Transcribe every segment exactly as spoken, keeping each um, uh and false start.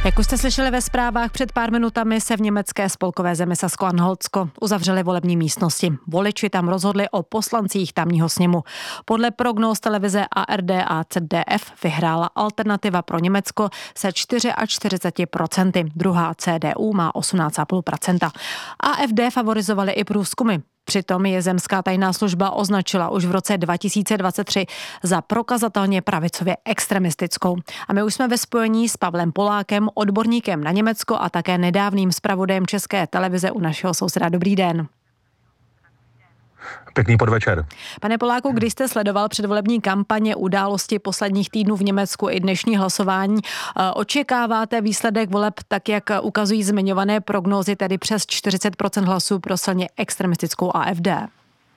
Jak už jste slyšeli ve zprávách, před pár minutami se v německé spolkové zemi Sasko-Anhaltsko uzavřely volební místnosti. Voliči tam rozhodli o poslancích tamního sněmu. Podle prognóz televize A R D a Z D F vyhrála Alternativa pro Německo se čtyřicet čtyři procent. Druhá C D U má osmnáct celá pět procenta. A F D favorizovali i průzkumy. Přitom je zemská tajná služba označila už v roce dva tisíce dvacet tři za prokazatelně pravicově extremistickou. A my už jsme ve spojení s Pavlem Polákem, odborníkem na Německo a také nedávným zpravodajem České televize u našeho souseda. Dobrý den. Pěkný podvečer. Pane Poláku, když jste sledoval předvolební kampaně, události posledních týdnů v Německu i dnešní hlasování, očekáváte výsledek voleb tak, jak ukazují zmiňované prognózy, tedy přes čtyřicet procent hlasů pro silně extremistickou A F D?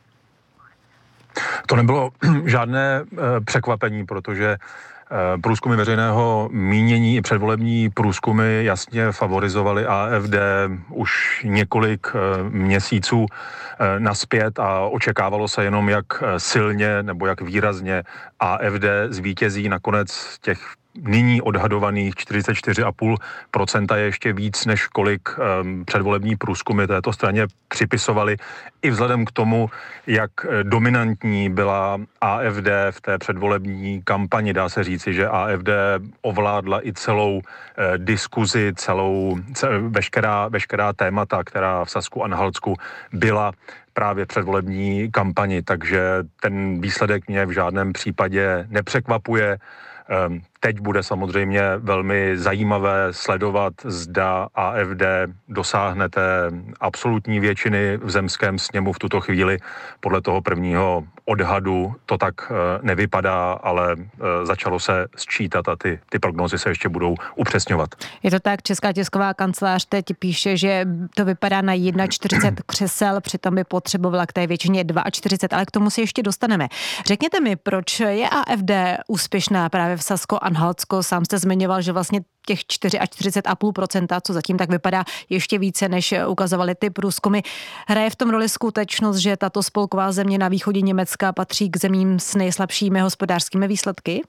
To nebylo žádné překvapení, protože průzkumy veřejného mínění i předvolební průzkumy jasně favorizovaly A F D už několik měsíců nazpět a očekávalo se jenom, jak silně nebo jak výrazně A F D zvítězí. Nakonec těch nyní odhadovaných čtyřicet čtyři celá pět procenta je ještě víc, než kolik um, předvolební průzkumy této straně připisovali. I vzhledem k tomu, jak dominantní byla A F D v té předvolební kampani, dá se říci, že A F D ovládla i celou eh, diskuzi, celou, ce, veškerá, veškerá témata, která v Sasku-Anhaltsku byla právě předvolební kampani, takže ten výsledek mě v žádném případě nepřekvapuje. Teď bude samozřejmě velmi zajímavé sledovat, zda A F D dosáhne té absolutní většiny v zemském sněmu v tuto chvíli. Podle toho prvního odhadu to tak nevypadá, ale začalo se sčítat a ty, ty prognózy se ještě budou upřesňovat. Je to tak, Česká tisková kancelář teď píše, že to vypadá na čtyřicet jedna křesel, přitom by potřebovala k té většině čtyřicet dva, ale k tomu si ještě dostaneme. Řekněte mi, proč je A F D úspěšná právě v Sasko-Anhaltsko? Sám jste zmiňoval, že vlastně těch čtyřicet čtyři celá pět procenta, co zatím tak vypadá ještě více, než ukazovaly ty průzkumy. Hraje v tom roli skutečnost, že tato spolková země na východě Německa patří k zemím s nejslabšími hospodářskými výsledky?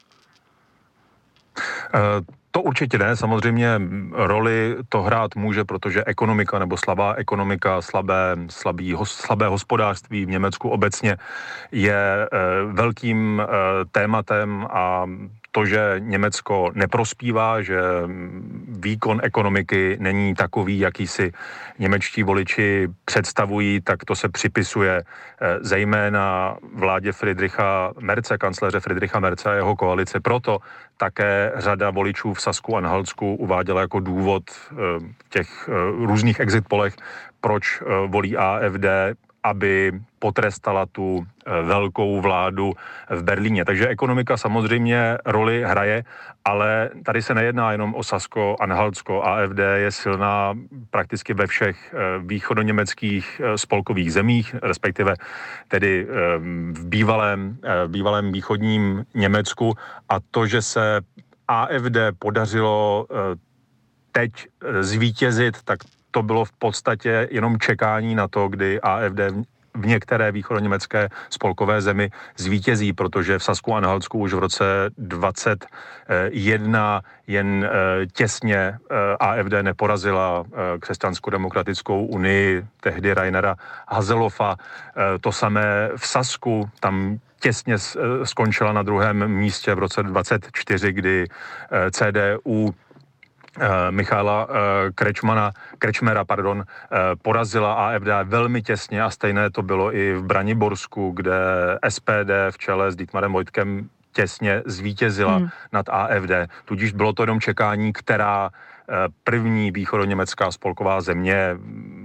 Uh... To určitě ne, samozřejmě roli to hrát může, protože ekonomika nebo slabá ekonomika, slabé, slabý, slabé hospodářství v Německu obecně je e, velkým e, tématem a to, že Německo neprospívá, že výkon ekonomiky není takový, jaký si němečtí voliči představují, tak to se připisuje zejména vládě Friedricha Merze, kancléře Friedricha Merze a jeho koalice. Proto také řada voličů v Sasku-Anhaltsku uváděla jako důvod v těch různých exit polech, proč volí A F D, aby potrestala tu velkou vládu v Berlíně. Takže ekonomika samozřejmě roli hraje, ale tady se nejedná jenom o Sasko-Anhaltsko. A F D je silná prakticky ve všech východoněmeckých spolkových zemích, respektive tedy v bývalém, v bývalém východním Německu. A to, že se A F D podařilo teď zvítězit, tak to bylo v podstatě jenom čekání na to, kdy A F D v některé východoněmecké spolkové zemi zvítězí, protože v Sasku-Anhaltsku už v roce dvacet jedna jen těsně A F D neporazila Křesťansko-demokratickou unii, tehdy Rainera Haselhoffa. To samé v Sasku, tam těsně skončila na druhém místě v roce dvacet čtyři, kdy C D U Michaela Krečmana, Krečmera, pardon, porazila A F D velmi těsně a stejné to bylo i v Braniborsku, kde S P D v čele s Dietmarem Vojtkem těsně zvítězila hmm. nad A F D. Tudíž bylo to jenom čekání, která první východoněmecká spolková země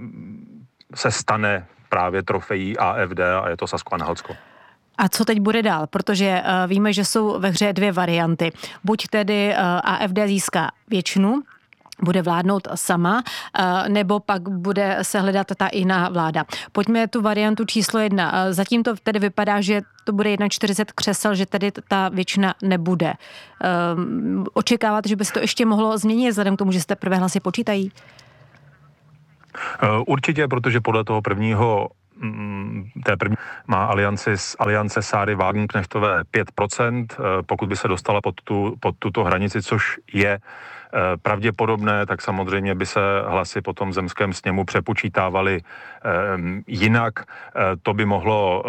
se stane právě trofejí A F D a je to Sasko-Anhaltsko. A co teď bude dál? Protože uh, víme, že jsou ve hře dvě varianty. Buď tedy uh, A F D získá většinu, bude vládnout sama, uh, nebo pak bude se hledat ta jiná vláda. Pojďme tu variantu číslo jedna. Uh, zatím to tedy vypadá, že to bude čtyřicet jedna křesel, že tedy ta většina nebude. Uh, očekáváte, že by se to ještě mohlo změnit, vzhledem k tomu, že se teprve hlasy počítají? Uh, určitě, protože podle toho prvního té první má alianci s aliance Sáry Wagenknechtové pět procent, pokud by se dostala pod, tu, pod tuto hranici, což je pravděpodobné, tak samozřejmě by se hlasy potom v zemském sněmu přepočítávaly jinak. To by mohlo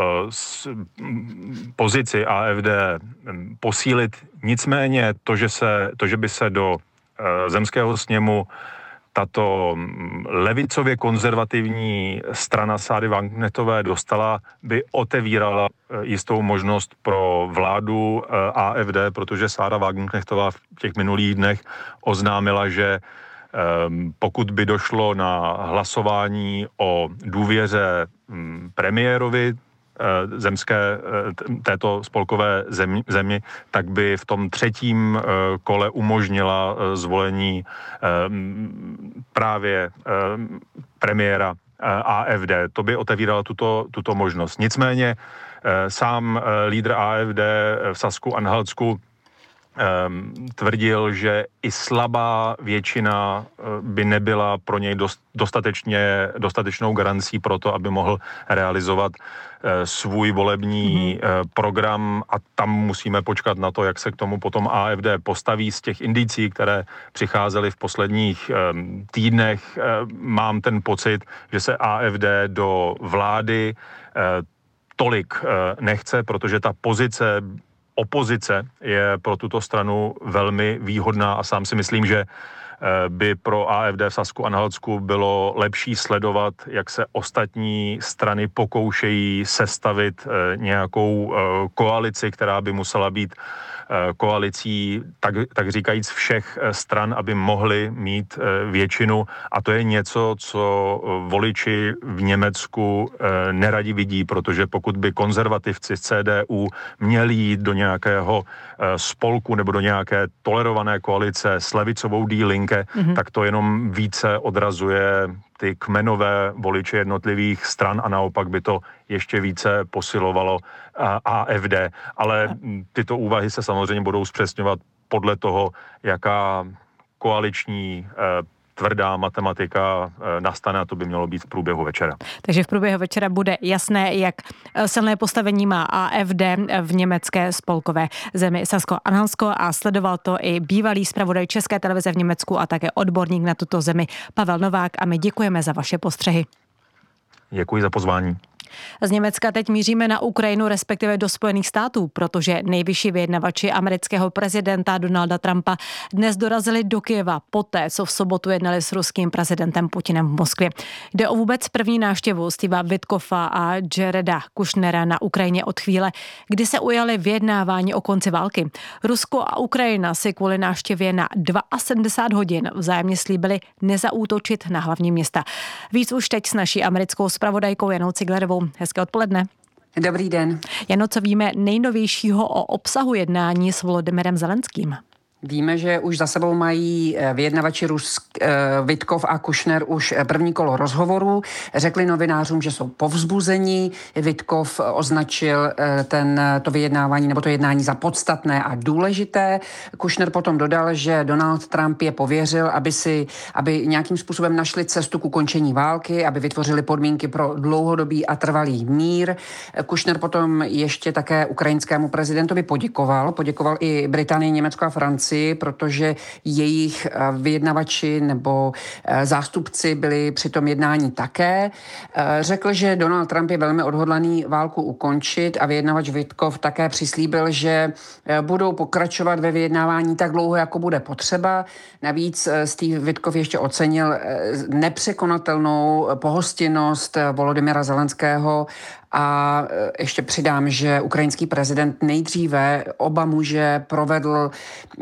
pozici A F D posílit. Nicméně to, že, se, to, že by se do zemského sněmu tato levicově konzervativní strana Sáry Wagenknechtové dostala, by otevírala jistou možnost pro vládu A F D, protože Sára Wagenknechtová v těch minulých dnech oznámila, že pokud by došlo na hlasování o důvěře premiérovi zemské, této spolkové zemi, zemi, tak by v tom třetím kole umožnila zvolení právě premiéra A F D. To by otevíralo tuto, tuto možnost. Nicméně sám lídr A F D v Sasku-Anhaltsku tvrdil, že i slabá většina by nebyla pro něj dostatečně, dostatečnou garancí pro to, aby mohl realizovat svůj volební mm-hmm. program, a tam musíme počkat na to, jak se k tomu potom A F D postaví. Z těch indicí, které přicházely v posledních týdnech, mám ten pocit, že se A F D do vlády tolik nechce, protože ta pozice opozice je pro tuto stranu velmi výhodná a sám si myslím, že by pro A F D v Sasku-Anhaltsku bylo lepší sledovat, jak se ostatní strany pokoušejí sestavit nějakou koalici, která by musela být koalicí, tak, tak říkajíc všech stran, aby mohli mít většinu, a to je něco, co voliči v Německu neradi vidí, protože pokud by konzervativci z C D U měli jít do nějakého spolku nebo do nějaké tolerované koalice s levicovou Die Linke, mm-hmm. tak to jenom více odrazuje ty kmenové voliče jednotlivých stran a naopak by to ještě více posilovalo A F D. Ale tyto úvahy se samozřejmě budou zpřesňovat podle toho, jaká koaliční tvrdá matematika nastane, a to by mělo být v průběhu večera. Takže v průběhu večera bude jasné, jak silné postavení má A F D v německé spolkové zemi Sasko-Anhaltsko, a sledoval to i bývalý zpravodaj České televize v Německu a také odborník na tuto zemi Pavel Novák, a my děkujeme za vaše postřehy. Děkuji za pozvání. Z Německa teď míříme na Ukrajinu, respektive do Spojených států, protože nejvyšší vyjednavači amerického prezidenta Donalda Trumpa dnes dorazili do Kyjeva poté, co v sobotu jednali s ruským prezidentem Putinem v Moskvě. Jde o vůbec první návštěvu Steva Witkoffa a Jareda Kushnera na Ukrajině od chvíle, kdy se ujali vyjednávání o konci války. Rusko a Ukrajina si kvůli návštěvě na sedmdesát dva hodin vzájemně slíbili nezaútočit na hlavní města. Víc už teď s naší americkou zpravodajkou Janou Ciglerovou. Hezké odpoledne. Dobrý den. Jano, co víme nejnovějšího o obsahu jednání s Volodymyrem Zelenským? Víme, že už za sebou mají vyjednavači Rusk, Witkov a Kushner už první kolo rozhovorů. Řekli novinářům, že jsou povzbuzení. Witkov označil ten, to vyjednávání nebo to jednání za podstatné a důležité. Kushner potom dodal, že Donald Trump je pověřil, aby, si, aby nějakým způsobem našli cestu k ukončení války, aby vytvořili podmínky pro dlouhodobý a trvalý mír. Kushner potom ještě také ukrajinskému prezidentovi poděkoval. Poděkoval i Británii, Německo a Francii, protože jejich vyjednavači nebo zástupci byli při tom jednání také. Řekl, že Donald Trump je velmi odhodlaný válku ukončit, a vyjednavač Witkov také přislíbil, že budou pokračovat ve vyjednávání tak dlouho, jako bude potřeba. Navíc Steve Witkov ještě ocenil nepřekonatelnou pohostinnost Volodymyra Zelenského. A ještě přidám, že ukrajinský prezident nejdříve oba muže provedl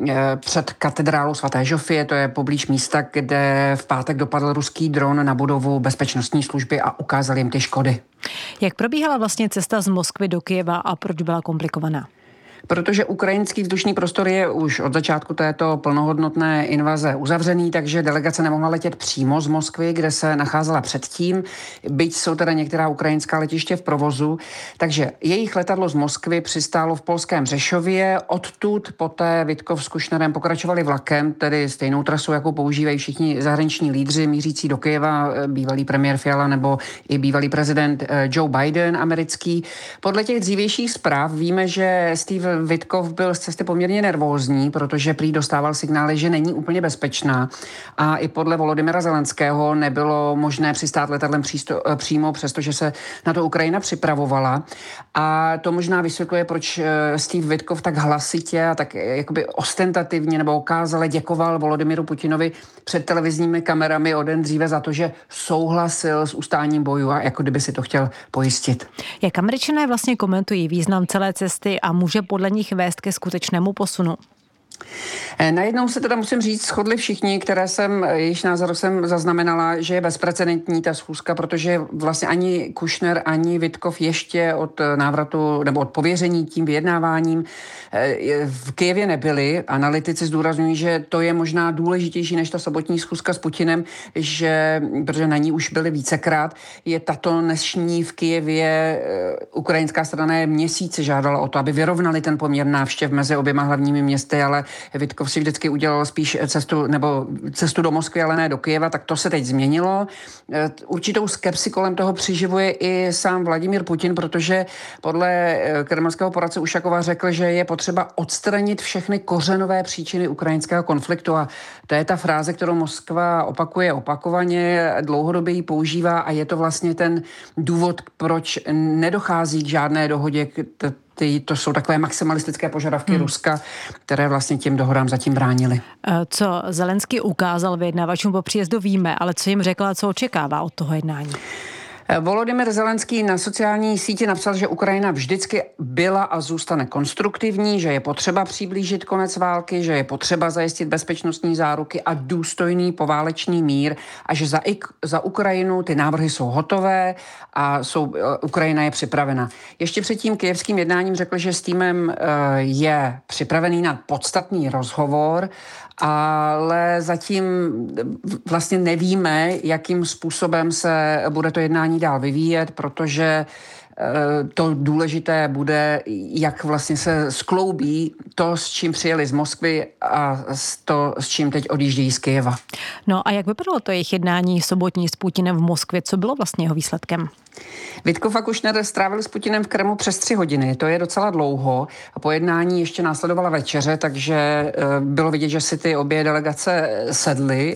před katedrálou svaté Žofie, to je poblíž místa, kde v pátek dopadl ruský dron na budovu bezpečnostní služby a ukázal jim ty škody. Jak probíhala vlastně cesta z Moskvy do Kyjeva a proč byla komplikovaná? Protože ukrajinský vzdušný prostor je už od začátku této plnohodnotné invaze uzavřený, takže delegace nemohla letět přímo z Moskvy, kde se nacházela předtím, byť jsou teda některá ukrajinská letiště v provozu. Takže jejich letadlo z Moskvy přistálo v polském Řešově, odtud poté Witkov s Kušnerem pokračovali vlakem, tedy stejnou trasu, jakou používají všichni zahraniční lídři mířící do Kyjeva, bývalý premiér Fiala nebo i bývalý prezident Joe Biden americký. Podle těch dřívějších zpráv víme, že Steve Witkov byl z cesty poměrně nervózní, protože prý dostával signály, že není úplně bezpečná. A i podle Volodymyra Zelenského nebylo možné přistát letadlem přísto, přímo, přestože se na to Ukrajina připravovala. A to možná vysvětluje, proč Steve Witkov tak hlasitě a tak jakoby ostentativně nebo okázale děkoval Volodymyru Putinovi před televizními kamerami o den dříve za to, že souhlasil s ustáním bojů a jako kdyby si to chtěl pojistit. Jak Američané vlastně komentují význam celé cesty a může podle nich vést ke skutečnému posunu? Najednou se teda musím říct, shodli všichni, které jsem, jejich názor jsem zaznamenala, že je bezprecedentní ta schůzka, protože vlastně ani Kušner, ani Witkov ještě od návratu nebo od pověření tím vyjednáváním v Kyjevě nebyli. Analytici zdůrazňují, že to je možná důležitější než ta sobotní schůzka s Putinem, že, protože na ní už byli vícekrát, je tato dnešní v Kyjevě. Ukrajinská strana je měsíce žádala o to, aby vyrovnali ten poměr návštěv mezi oběma hlavními městy, ale Witkov si vždycky udělal spíš cestu, nebo cestu do Moskvy, ale ne do Kyjeva, tak to se teď změnilo. Určitou skepsi kolem toho přiživuje i sám Vladimír Putin, protože podle kremelského poradce Ušakova řekl, že je potřeba odstranit všechny kořenové příčiny ukrajinského konfliktu a to je ta fráze, kterou Moskva opakuje opakovaně, dlouhodobě ji používá a je to vlastně ten důvod, proč nedochází k žádné dohodě. Ty, to jsou takové maximalistické požadavky hmm. Ruska, které vlastně těm dohodám zatím bránily. Co Zelenský ukázal vyjednavačům po příjezdu víme, ale co jim řekla, co očekává od toho jednání? Volodymyr Zelenský na sociální síti napsal, že Ukrajina vždycky byla a zůstane konstruktivní, že je potřeba přiblížit konec války, že je potřeba zajistit bezpečnostní záruky a důstojný poválečný mír a že za, za Ukrajinu ty návrhy jsou hotové a jsou, Ukrajina je připravena. Ještě před tím kyjevským jednáním řekl, že s týmem je připravený na podstatný rozhovor, ale zatím vlastně nevíme, jakým způsobem se bude to jednání dál vyvíjet, protože to důležité bude, jak vlastně se skloubí to, s čím přijeli z Moskvy a to, s čím teď odjíždějí z Kyjeva. No a jak vypadalo to jejich jednání sobotní s Putinem v Moskvě? Co bylo vlastně jeho výsledkem? Witkov a Kušner strávili s Putinem v Kremlu přes tři hodiny. To je docela dlouho. A po jednání ještě následovala večeře, takže bylo vidět, že si ty obě delegace sedly.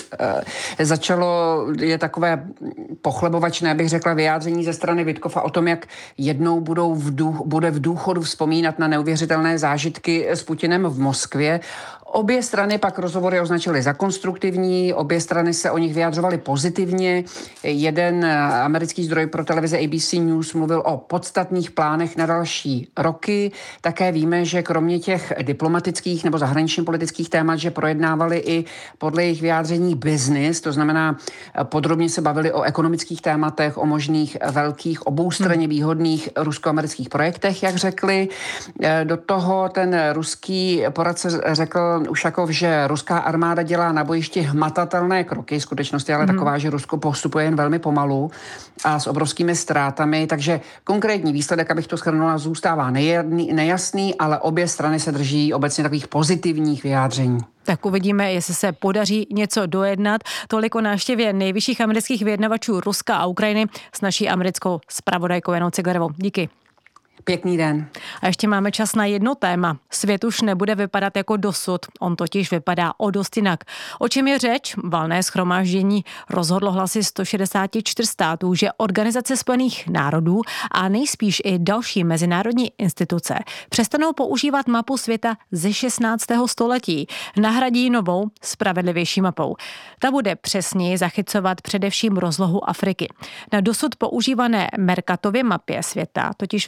Začalo je takové pochlebovačné, bych řekla, vyjádření ze strany Witkova o tom, jak jednou budou v duch, bude v důchodu vzpomínat na neuvěřitelné zážitky s Putinem v Moskvě. Obě strany pak rozhovory označily za konstruktivní, obě strany se o nich vyjadřovaly pozitivně. Jeden americký zdroj pro televize A B C News mluvil o podstatných plánech na další roky. Také víme, že kromě těch diplomatických nebo zahraničně politických témat, že projednávali i podle jejich vyjádření business, to znamená podrobně se bavili o ekonomických tématech, o možných velkých oboustranně výhodných rusko-amerických projektech, jak řekli. Do toho ten ruský poradce řekl Ušakov, že ruská armáda dělá na bojišti hmatatelné kroky, skutečnost je ale mm. taková, že Rusko postupuje jen velmi pomalu a s obrovskými ztrátami, takže konkrétní výsledek, abych to shrnula, zůstává nejedný, nejasný, ale obě strany se drží obecně takových pozitivních vyjádření. Tak uvidíme, jestli se podaří něco dojednat. Tolik o návštěvě nejvyšších amerických vyjednavačů Ruska a Ukrajiny s naší americkou zpravodajkou Janou Ciglerovou. Díky. Pěkný den. A ještě máme čas na jedno téma. Svět už nebude vypadat jako dosud. On totiž vypadá o dost jinak. O čem je řeč? Valné shromáždění rozhodlo hlasy sto šedesát čtyři států, že Organizace spojených národů a nejspíš i další mezinárodní instituce přestanou používat mapu světa ze šestnáctého století. Nahradí novou, spravedlivější mapou. Ta bude přesněji zachycovat především rozlohu Afriky. Na dosud používané Mercatově mapě světa totiž vypadá Afrika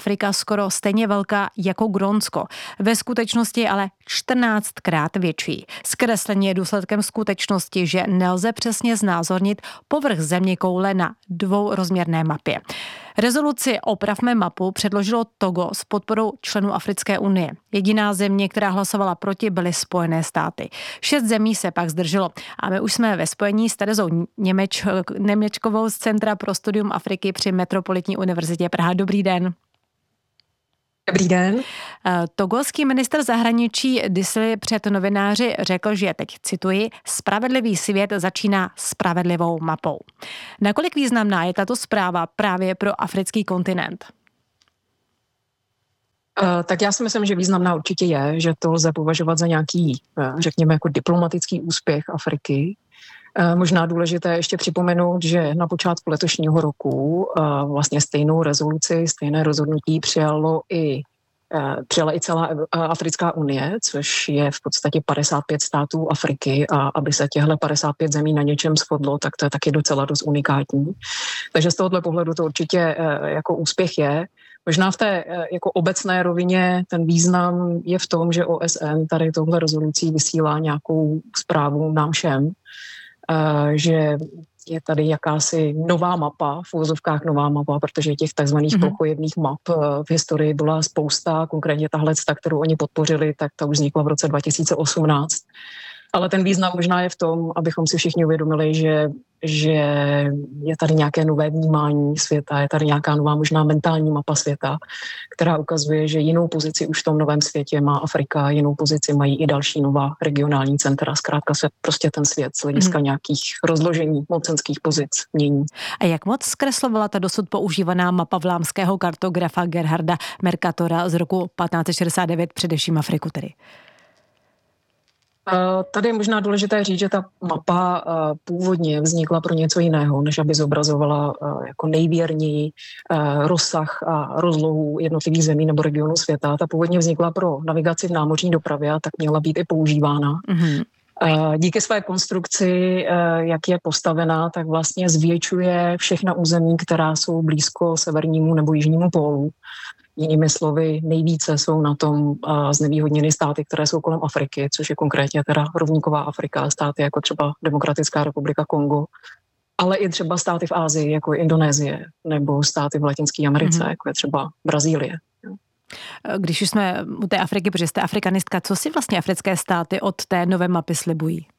Afrika skoro stejně velká jako Grónsko. Ve skutečnosti je ale čtrnáctkrát větší. Zkreslení je důsledkem skutečnosti, že nelze přesně znázornit povrch zeměkoule na dvourozměrné mapě. Rezoluci Opravme mapu předložilo Togo s podporou členů Africké unie. Jediná země, která hlasovala proti, byly Spojené státy. Šest zemí se pak zdrželo a my už jsme ve spojení s Terezou Němeč, Němečkovou z Centra pro studium Afriky při Metropolitní univerzitě Praha. Dobrý den. Dobrý den. Togolský ministr zahraničí Disli před novináři řekl, že, teď cituji, spravedlivý svět začíná spravedlivou mapou. Nakolik významná je tato zpráva právě pro africký kontinent? Tak já si myslím, že významná určitě je, že to lze považovat za nějaký, řekněme, jako diplomatický úspěch Afriky. Možná důležité ještě připomenout, že na počátku letošního roku vlastně stejnou rezoluci, stejné rozhodnutí přijalo i, přijala i celá Africká unie, což je v podstatě padesát pět států Afriky a aby se těchto padesát pět zemí na něčem shodlo, tak to je taky docela dost unikátní. Takže z tohohle pohledu to určitě jako úspěch je. Možná v té jako obecné rovině ten význam je v tom, že O S N tady touhle rezolucí vysílá nějakou zprávu nám všem, že je tady jakási nová mapa, v uvozovkách nová mapa, protože těch takzvaných mm-hmm. plochojevných map v historii byla spousta, konkrétně tahle, kterou oni podpořili, tak ta už vznikla v roce dva tisíce osmnáct. Ale ten význam možná je v tom, abychom si všichni uvědomili, že, že je tady nějaké nové vnímání světa, je tady nějaká nová možná mentální mapa světa, která ukazuje, že jinou pozici už v tom novém světě má Afrika, jinou pozici mají i další nová regionální centra. Zkrátka se prostě ten svět z hlediska hmm. nějakých rozložení mocenských pozic mění. A jak moc zkreslovala ta dosud používaná mapa vlámského kartografa Gerharda Mercatora z roku patnáct set šedesát devět, především Afriku tedy? Tady je možná důležité říct, že ta mapa původně vznikla pro něco jiného, než aby zobrazovala jako nejvěrněji rozsah a rozlohu jednotlivých zemí nebo regionů světa. Ta původně vznikla pro navigaci v námořní dopravě a tak měla být i používána. Mm-hmm. Díky své konstrukci, jak je postavená, tak vlastně zvětšuje všechna území, která jsou blízko severnímu nebo jižnímu pólu. Jinými slovy, nejvíce jsou na tom uh, znevýhodněny státy, které jsou kolem Afriky, což je konkrétně teda rovníková Afrika, státy jako třeba Demokratická republika Kongo, ale i třeba státy v Asii, jako je Indonésie, nebo státy v Latinské Americe, mm-hmm. jako je třeba Brazílie. Když už jsme u té Afriky, protože jste afrikanistka, co si vlastně africké státy od té nové mapy slibují?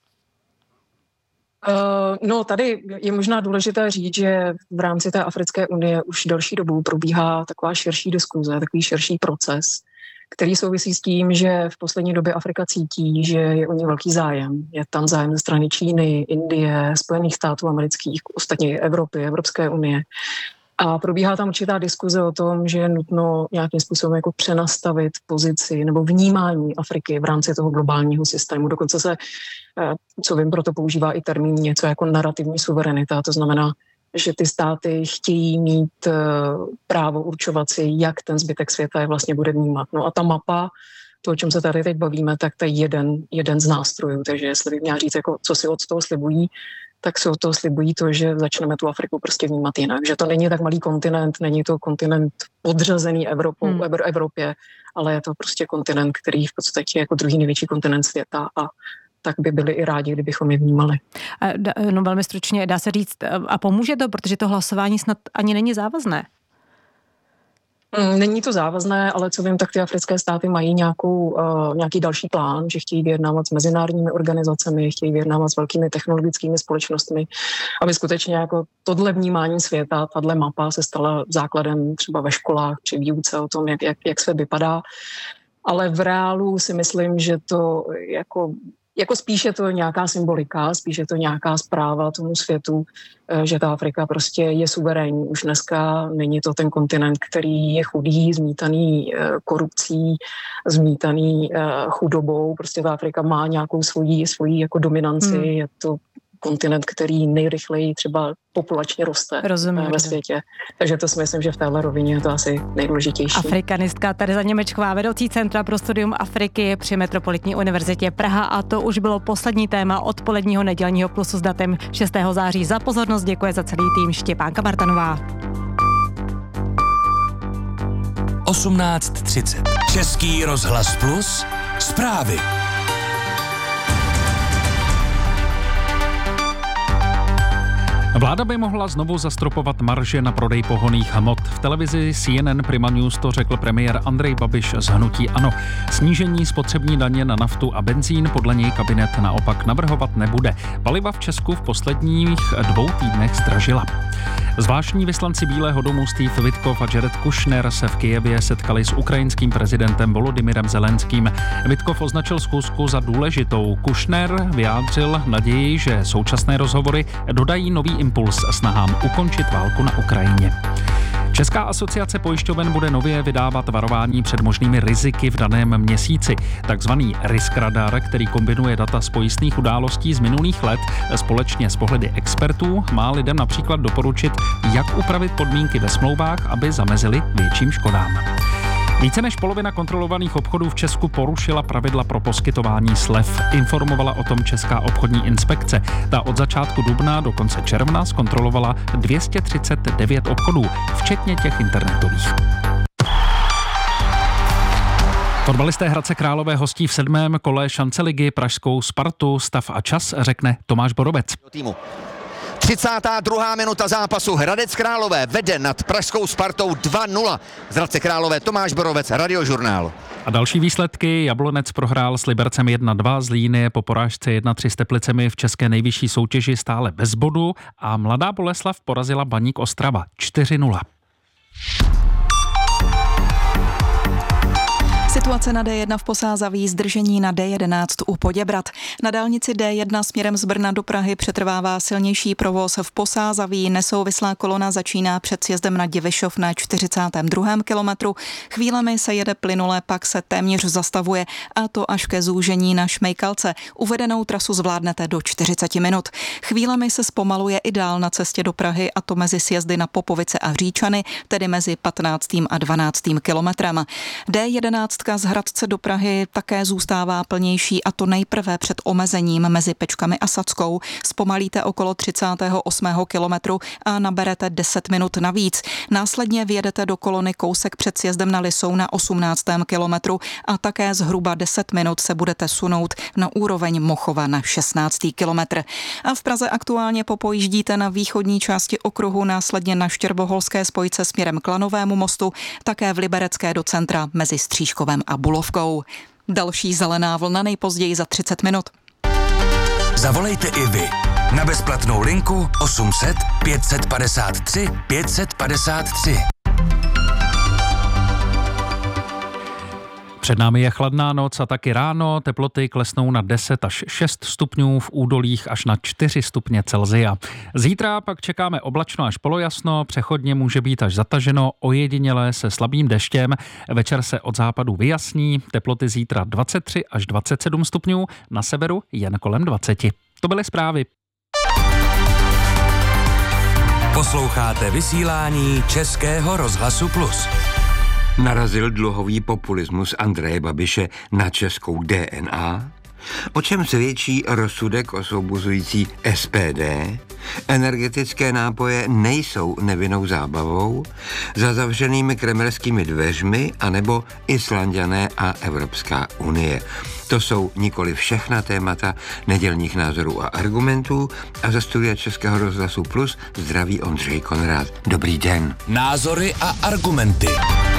Uh, no, tady je možná důležité říct, že v rámci té Africké unie už delší dobu probíhá taková širší diskuze, takový širší proces, který souvisí s tím, že v poslední době Afrika cítí, že je o ní velký zájem. Je tam zájem ze strany Číny, Indie, Spojených států amerických, ostatně Evropy, Evropské unie. A probíhá tam určitá diskuze o tom, že je nutno nějakým způsobem jako přenastavit pozici nebo vnímání Afriky v rámci toho globálního systému. Dokonce se, co vím, proto používá i termín něco jako narrativní suverenita. To znamená, že ty státy chtějí mít právo určovat si, jak ten zbytek světa je vlastně bude vnímat. No a ta mapa, to, o čem se tady teď bavíme, tak to je jeden, jeden z nástrojů. Takže jestli bych měla říct, jako, co si od toho slibují, tak se od toho slibují to, že začneme tu Afriku prostě vnímat jinak. Že to není tak malý kontinent, není to kontinent podřazený Evropou, hmm. Evropě, ale je to prostě kontinent, který v podstatě je jako druhý největší kontinent světa a tak by byli i rádi, kdybychom je vnímali. No velmi stručně dá se říct, a pomůže to, protože to hlasování snad ani není závazné. Není to závazné, ale co vím, tak ty africké státy mají nějakou, uh, nějaký další plán, že chtějí vyjednávat s mezinárodními organizacemi, chtějí vyjednávat s velkými technologickými společnostmi, aby skutečně jako tohle vnímání světa, tahle mapa se stala základem třeba ve školách při výuce o tom, jak, jak, jak svět vypadá. Ale v reálu si myslím, že to jako Jako spíše to nějaká symbolika, spíše to nějaká zpráva tomu světu, že ta Afrika prostě je suverénní. Už dneska není to ten kontinent, který je chudý, zmítaný korupcí, zmítaný chudobou. Prostě ta Afrika má nějakou svoji, svoji jako dominanci. Hmm. Je to kontinent, který nejrychleji třeba populačně roste Rozumím, ve světě. Takže to si myslím, že v téhle rovině je to asi nejdůležitější. Afrikanistka Tereza Němečková, vedoucí Centra pro studium Afriky při Metropolitní univerzitě Praha, a to už bylo poslední téma odpoledního nedělního Plusu s datem šestého září. Za pozornost děkuje za celý tým Štěpánka Martanová. osmnáct třicet. Český rozhlas Plus, zprávy. Vláda by mohla znovu zastropovat marže na prodej pohonných hmot. V televizi C N N Prima News to řekl premiér Andrej Babiš z hnutí ANO. Snížení spotřební daně na naftu a benzín podle něj kabinet naopak navrhovat nebude. Paliva v Česku v posledních dvou týdnech zdražila. Zvláštní vyslanci Bílého domu Steve Witkov a Jared Kushner se v Kyjevě setkali s ukrajinským prezidentem Volodymyrem Zelenským. Witkov označil schůzku za důležitou. Kushner vyjádřil naději, že současné rozhovory dodají nový impuls snahám ukončit válku na Ukrajině. Česká asociace pojišťoven bude nově vydávat varování před možnými riziky v daném měsíci. Takzvaný risk radar, který kombinuje data z pojistných událostí z minulých let společně s pohledy expertů, má lidem například doporučit, jak upravit podmínky ve smlouvách, aby zamezili větším škodám. Více než polovina kontrolovaných obchodů v Česku porušila pravidla pro poskytování slev. Informovala o tom Česká obchodní inspekce. Ta od začátku dubna do konce června zkontrolovala dvě stě třicet devět obchodů, včetně těch internetových. Fotbalisté Hradce Králové hostí v sedmém kole šance ligy pražskou Spartu. Stav a čas řekne Tomáš Borobec. třicátá druhá minuta zápasu. Hradec Králové vede nad pražskou Spartou dva nula. Z Hradce Králové Tomáš Borovec, Radiožurnál. A další výsledky. Jablonec prohrál s Libercem jedna dva, Zlín je po porážce jedna tři s Teplicemi v české nejvyšší soutěži stále bez bodu a Mladá Boleslav porazila Baník Ostrava čtyři nula. Situace na D jedna v Posázaví, zdržení na D jedenáct u Poděbrad. Na dálnici D jedna směrem z Brna do Prahy přetrvává silnější provoz v Posázaví. Nesouvislá kolona začíná před sjezdem na Divišov na čtyřicátém druhém kilometru. Chvílemi se jede plynule, pak se téměř zastavuje, a to až ke zúžení na Šmejkalce. Uvedenou trasu zvládnete do čtyřicet minut. Chvílemi se zpomaluje i dál na cestě do Prahy, a to mezi sjezdy na Popovice a Říčany, tedy mezi patnáctým a dvanáctým kilometrem. D jedenáct z Hradce do Prahy také zůstává plnější, a to nejprve před omezením mezi Pečkami a Sackou. Zpomalíte okolo třicátého osmého kilometru a naberete deset minut navíc. Následně vjedete do kolony kousek před sjezdem na Lisou na osmnáctém kilometru a také zhruba deset minut se budete sunout na úroveň Mochova na šestnáctý kilometr. A v Praze aktuálně popojíždíte na východní části okruhu, následně na Štěrboholské spojce směrem k Lanovému mostu, také v Liberecké do centra mezi Stříškovem a Bulovkou. Další zelená vlna nejpozději za třicet minut. Zavolejte i vy na bezplatnou linku osm set pět set padesát tři pět set padesát tři. Před námi je chladná noc a taky ráno. Teploty klesnou na deset až šest stupňů, v údolích až na čtyři stupně Celsia. Zítra pak čekáme oblačno až polojasno, přechodně může být až zataženo, ojediněle se slabým deštěm. Večer se od západu vyjasní, teploty zítra dvacet tři až dvacet sedm stupňů, na severu jen kolem dvacet. To byly zprávy. Posloucháte vysílání Českého rozhlasu Plus. Narazil dluhový populismus Andreje Babiše na českou D N A? O čem svědčí rozsudek osvobozující S P D? Energetické nápoje nejsou nevinnou zábavou? Za zavřenými kremelskými dveřmi anebo Islanďané a Evropská unie? To jsou nikoli všechna témata nedělních názorů a argumentů a ze studia Českého rozhlasu Plus zdraví Ondřej Konrád. Dobrý den. Názory a argumenty.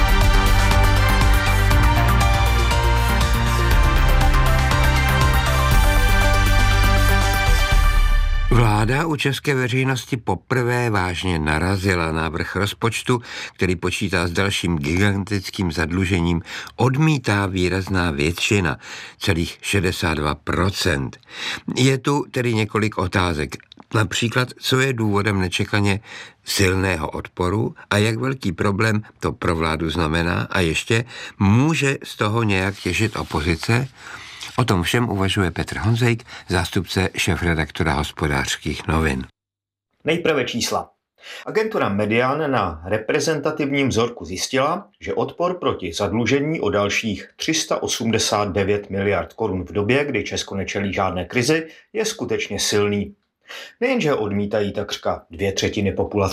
Vláda u české veřejnosti poprvé vážně narazila. Návrh rozpočtu, který počítá s dalším gigantickým zadlužením, odmítá výrazná většina, celých šedesát dva procent. Je tu tedy několik otázek. Například, co je důvodem nečekaně silného odporu a jak velký problém to pro vládu znamená, a ještě může z toho nějak těžit opozice? O tom všem uvažuje Petr Honzejk, zástupce šéfredaktora Hospodářských novin. Nejprve čísla. Agentura Median na reprezentativním vzorku zjistila, že odpor proti zadlužení o dalších tři sta osmdesát devět miliard korun v době, kdy Česko nečelí žádné krizi, je skutečně silný. Nejenže odmítají takřka dvě třetiny populace.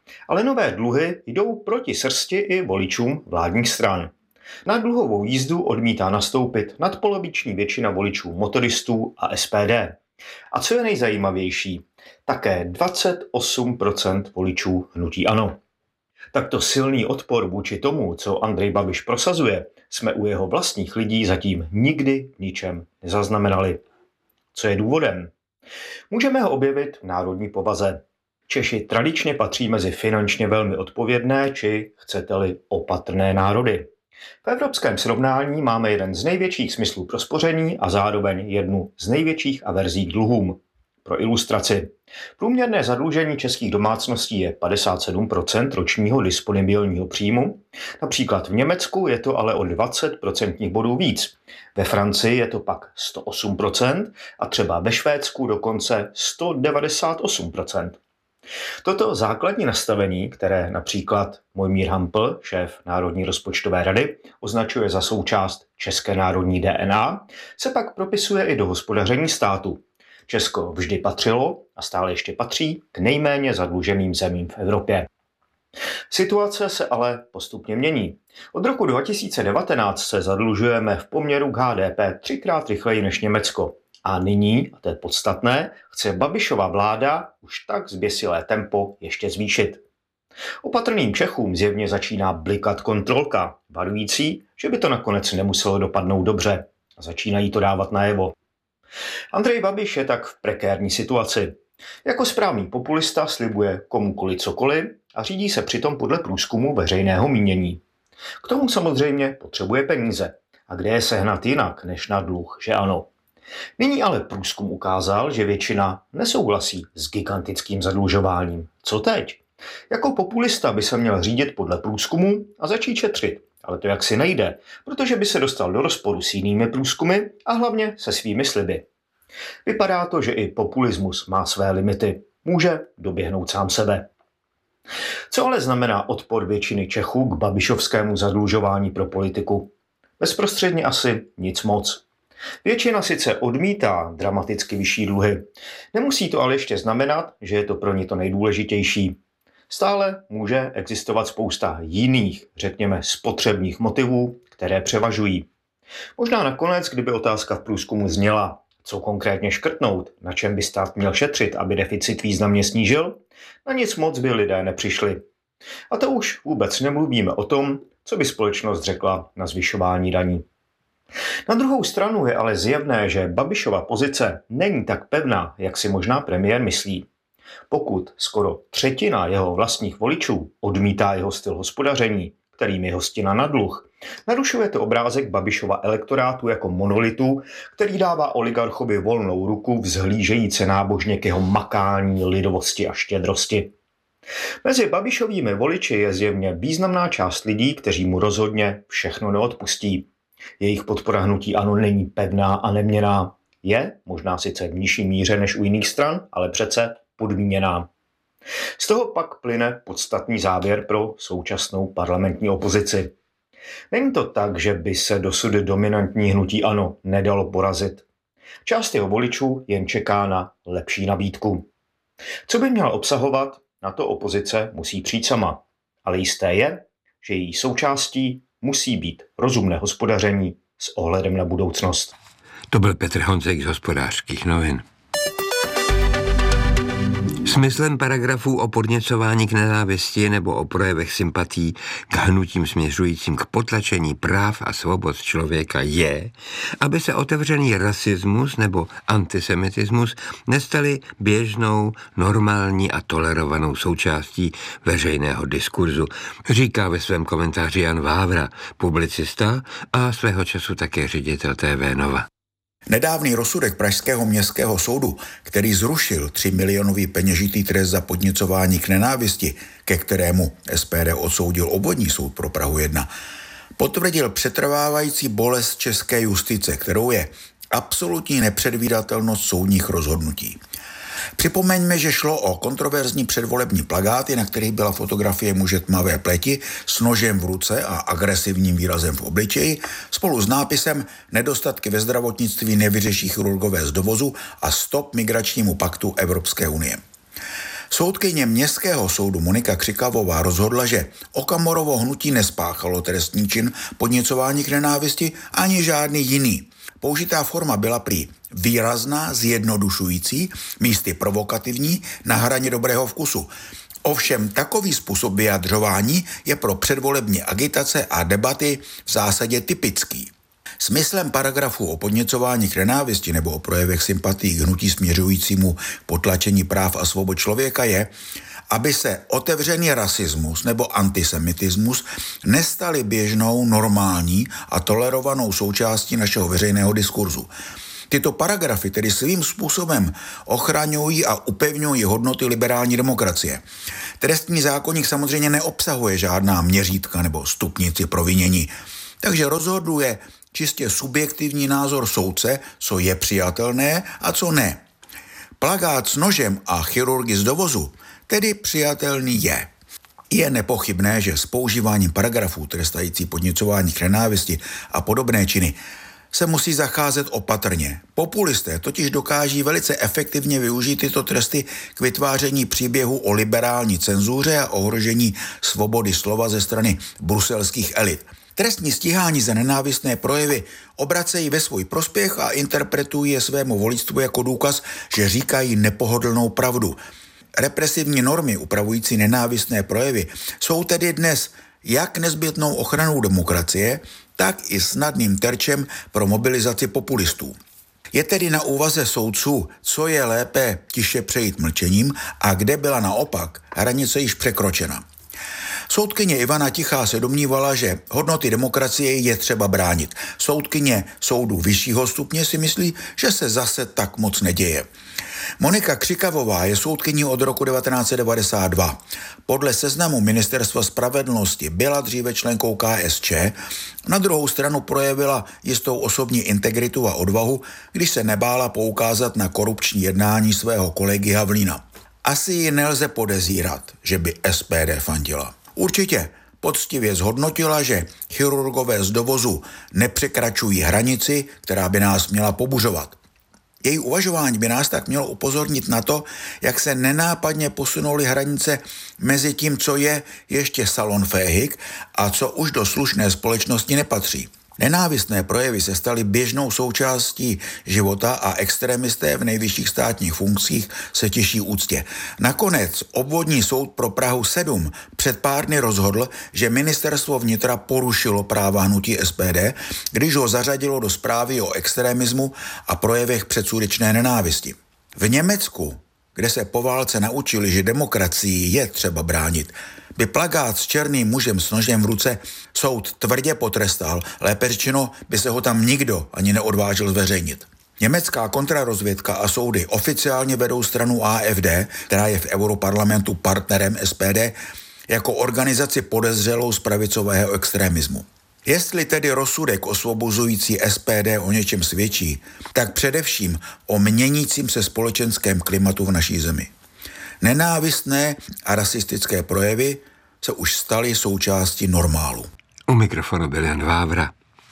Ale nové dluhy jdou proti srsti i voličům vládních stran. Na dluhovou jízdu odmítá nastoupit nadpoloviční většina voličů motoristů a S P D. A co je nejzajímavější, také dvacet osm procent voličů hnutí ANO. Takto silný odpor vůči tomu, co Andrej Babiš prosazuje, jsme u jeho vlastních lidí zatím nikdy v ničem nezaznamenali. Co je důvodem? Můžeme ho objevit v národní povaze. Češi tradičně patří mezi finančně velmi odpovědné, či chcete-li opatrné národy. V evropském srovnání máme jeden z největších smyslů pro spoření a zároveň jednu z největších averzí k dluhům. Pro ilustraci. Průměrné zadlužení českých domácností je padesát sedm procent ročního disponibilního příjmu. Například v Německu je to ale o dvacet procentních bodů víc. Ve Francii je to pak sto osm procent a třeba ve Švédsku dokonce sto devadesát osm procent. Toto základní nastavení, které například Mojmír Hampl, šéf Národní rozpočtové rady, označuje za součást české národní D N A, se pak propisuje i do hospodaření státu. Česko vždy patřilo a stále ještě patří k nejméně zadluženým zemím v Evropě. Situace se ale postupně mění. Od roku dva tisíce devatenáct se zadlužujeme v poměru k H D P třikrát rychleji než Německo. A nyní, a to je podstatné, chce Babišova vláda už tak zběsilé tempo ještě zvýšit. Opatrným Čechům zjevně začíná blikat kontrolka, varující, že by to nakonec nemuselo dopadnout dobře. A začínají to dávat najevo. Andrej Babiš je tak v prekérní situaci. Jako správný populista slibuje komukoli cokoliv a řídí se přitom podle průzkumu veřejného mínění. K tomu samozřejmě potřebuje peníze. A kde je sehnat jinak než na dluh, že ano? Nyní ale průzkum ukázal, že většina nesouhlasí s gigantickým zadlužováním. Co teď? Jako populista by se měl řídit podle průzkumu a začít šetřit. Ale to jaksi nejde, protože by se dostal do rozporu s jinými průzkumy a hlavně se svými sliby. Vypadá to, že i populismus má své limity. Může doběhnout sám sebe. Co ale znamená odpor většiny Čechů k babišovskému zadlužování pro politiku? Bezprostředně asi nic moc. Většina sice odmítá dramaticky vyšší dluhy. Nemusí to ale ještě znamenat, že je to pro ně to nejdůležitější. Stále může existovat spousta jiných, řekněme, spotřebních motivů, které převažují. Možná nakonec, kdyby otázka v průzkumu zněla, co konkrétně škrtnout, na čem by stát měl šetřit, aby deficit významně snížil, na nic moc by lidé nepřišli. A to už vůbec nemluvíme o tom, co by společnost řekla na zvyšování daní. Na druhou stranu je ale zjevné, že Babišova pozice není tak pevná, jak si možná premiér myslí. Pokud skoro třetina jeho vlastních voličů odmítá jeho styl hospodaření, kterým je hostina na dluh, narušuje to obrázek Babišova elektorátu jako monolitu, který dává oligarchovi volnou ruku vzhlížejíce nábožně k jeho makání, lidovosti a štědrosti. Mezi Babišovými voliči je zjevně významná část lidí, kteří mu rozhodně všechno neodpustí. Jejich podpora hnutí ANO není pevná a neměnná. Je, možná sice v nižší míře než u jiných stran, ale přece podmíněná. Z toho pak plyne podstatný závěr pro současnou parlamentní opozici. Není to tak, že by se dosud dominantní hnutí ANO nedalo porazit. Část jeho voličů jen čeká na lepší nabídku. Co by měl obsahovat, na to opozice musí přijít sama. Ale jisté je, že její součástí musí být rozumné hospodaření s ohledem na budoucnost. To byl Petr Honzek z Hospodářských novin. Smyslem paragrafů o podněcování k nenávisti nebo o projevech sympatí k hnutím směřujícím k potlačení práv a svobod člověka je, aby se otevřený rasismus nebo antisemitismus nestaly běžnou, normální a tolerovanou součástí veřejného diskurzu, říká ve svém komentáři Jan Vávra, publicista a svého času také ředitel T V Nova. Nedávný rozsudek Pražského městského soudu, který zrušil tři milionový peněžitý trest za podněcování k nenávisti, ke kterému S P D odsoudil obvodní soud pro Prahu jedna, potvrdil přetrvávající bolest české justice, kterou je absolutní nepředvídatelnost soudních rozhodnutí. Připomeňme, že šlo o kontroverzní předvolební plakáty, na kterých byla fotografie muže tmavé pleti s nožem v ruce a agresivním výrazem v obličeji, spolu s nápisem Nedostatky ve zdravotnictví nevyřeší chirurgové z dovozu a stop migračnímu paktu Evropské unie. Soudkyně Městského soudu Monika Křikavová rozhodla, že Okamurovo hnutí nespáchalo trestný čin podněcování k nenávisti ani žádný jiný. Použitá forma byla prý výrazná, zjednodušující, místy provokativní, na hraně dobrého vkusu. Ovšem takový způsob vyjadřování je pro předvolební agitace a debaty v zásadě typický. Smyslem paragrafu o podněcování k nenávisti nebo o projevech sympatií k hnutí směřujícímu potlačení práv a svobod člověka je, aby se otevřený rasismus nebo antisemitismus nestaly běžnou, normální a tolerovanou součástí našeho veřejného diskurzu. Tyto paragrafy tedy svým způsobem ochraňují a upevňují hodnoty liberální demokracie. Trestní zákoník samozřejmě neobsahuje žádná měřítka nebo stupnici provinění, takže rozhoduje čistě subjektivní názor soudce, co je přijatelné a co ne. Plakát s nožem a chirurgy z dovozu tedy přijatelný je. Je nepochybné, že s používáním paragrafů trestající podněcování k nenávisti a podobné činy se musí zacházet opatrně. Populisté totiž dokáží velice efektivně využít tyto tresty k vytváření příběhu o liberální cenzuře a ohrožení svobody slova ze strany bruselských elit. Trestní stíhání za nenávistné projevy obracejí ve svůj prospěch a interpretují je svému voličstvu jako důkaz, že říkají nepohodlnou pravdu. Represivní normy upravující nenávistné projevy jsou tedy dnes jak nezbytnou ochranou demokracie, tak i snadným terčem pro mobilizaci populistů. Je tedy na úvaze soudců, co je lépe tiše přejít mlčením a kde byla naopak hranice již překročena. Soudkyně Ivana Tichá se domnívala, že hodnoty demokracie je třeba bránit. Soudkyně soudu vyššího stupně si myslí, že se zase tak moc neděje. Monika Křikavová je soudkyní od roku devatenáct set devadesát dva. Podle seznamu Ministerstva spravedlnosti byla dříve členkou K S Č, na druhou stranu projevila jistou osobní integritu a odvahu, když se nebála poukázat na korupční jednání svého kolegy Havlína. Asi ji nelze podezírat, že by S P D fandila. Určitě poctivě zhodnotila, že chirurgové z dovozu nepřekračují hranici, která by nás měla pobuřovat. Její uvažování by nás tak mělo upozornit na to, jak se nenápadně posunuly hranice mezi tím, co je ještě salonfähig a co už do slušné společnosti nepatří. Nenávistné projevy se staly běžnou součástí života a extremisté v nejvyšších státních funkcích se těší úctě. Nakonec obvodní soud pro Prahu sedm před pár dny rozhodl, že ministerstvo vnitra porušilo práva hnutí S P D, když ho zařadilo do zprávy o extremismu a projevech předsudečné nenávisti. V Německu, kde se po válce naučili, že demokracii je třeba bránit, by plakát s černým mužem s nožem v ruce soud tvrdě potrestal, lépe řečeno by se ho tam nikdo ani neodvážil zveřejnit. Německá kontrarozvědka a soudy oficiálně vedou stranu A F D, která je v Europarlamentu partnerem S P D, jako organizaci podezřelou z pravicového extremismu. Jestli tedy rozsudek osvobozující S P D o něčem svědčí, tak především o měnícím se společenském klimatu v naší zemi. Nenávistné a rasistické projevy se už staly součástí normálu. U mikrofonu byl Jan Vávra.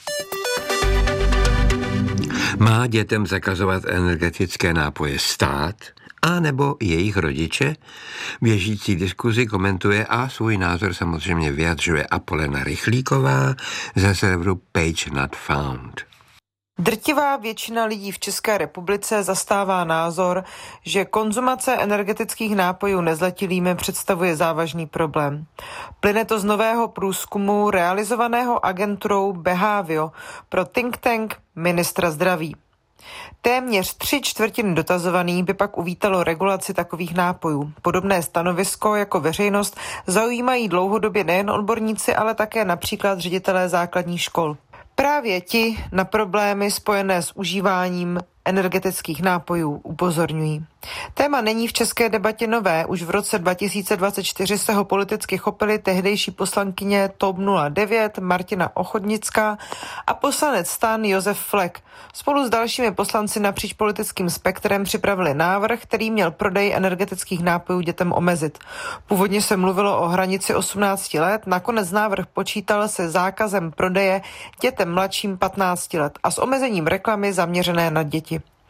Má dětem zakazovat energetické nápoje stát, a nebo jejich rodiče? Běžící diskuzi komentuje a svůj názor samozřejmě vyjadřuje Apolena Rychlíková ze serveru Page Not Found. Drtivá většina lidí v České republice zastává názor, že konzumace energetických nápojů nezletilými představuje závažný problém. Plyne to z nového průzkumu realizovaného agenturou Behavio pro think tank ministra zdraví. Téměř tři čtvrtiny dotazovaných by pak uvítalo regulaci takových nápojů. Podobné stanovisko jako veřejnost zaujímají dlouhodobě nejen odborníci, ale také například ředitelé základních škol. Právě ti na problémy spojené s užíváním energetických nápojů upozorňují. Téma není v české debatě nové. Už v roce dva tisíce dvacet čtyři se ho politicky chopili tehdejší poslankyně T O P nula devět Martina Ochodnická a poslanec STAN Josef Flek. Spolu s dalšími poslanci napříč politickým spektrem připravili návrh, který měl prodej energetických nápojů dětem omezit. Původně se mluvilo o hranici osmnácti let, nakonec návrh počítal se zákazem prodeje dětem mladším patnácti let a s omezením reklamy zaměřené na děti.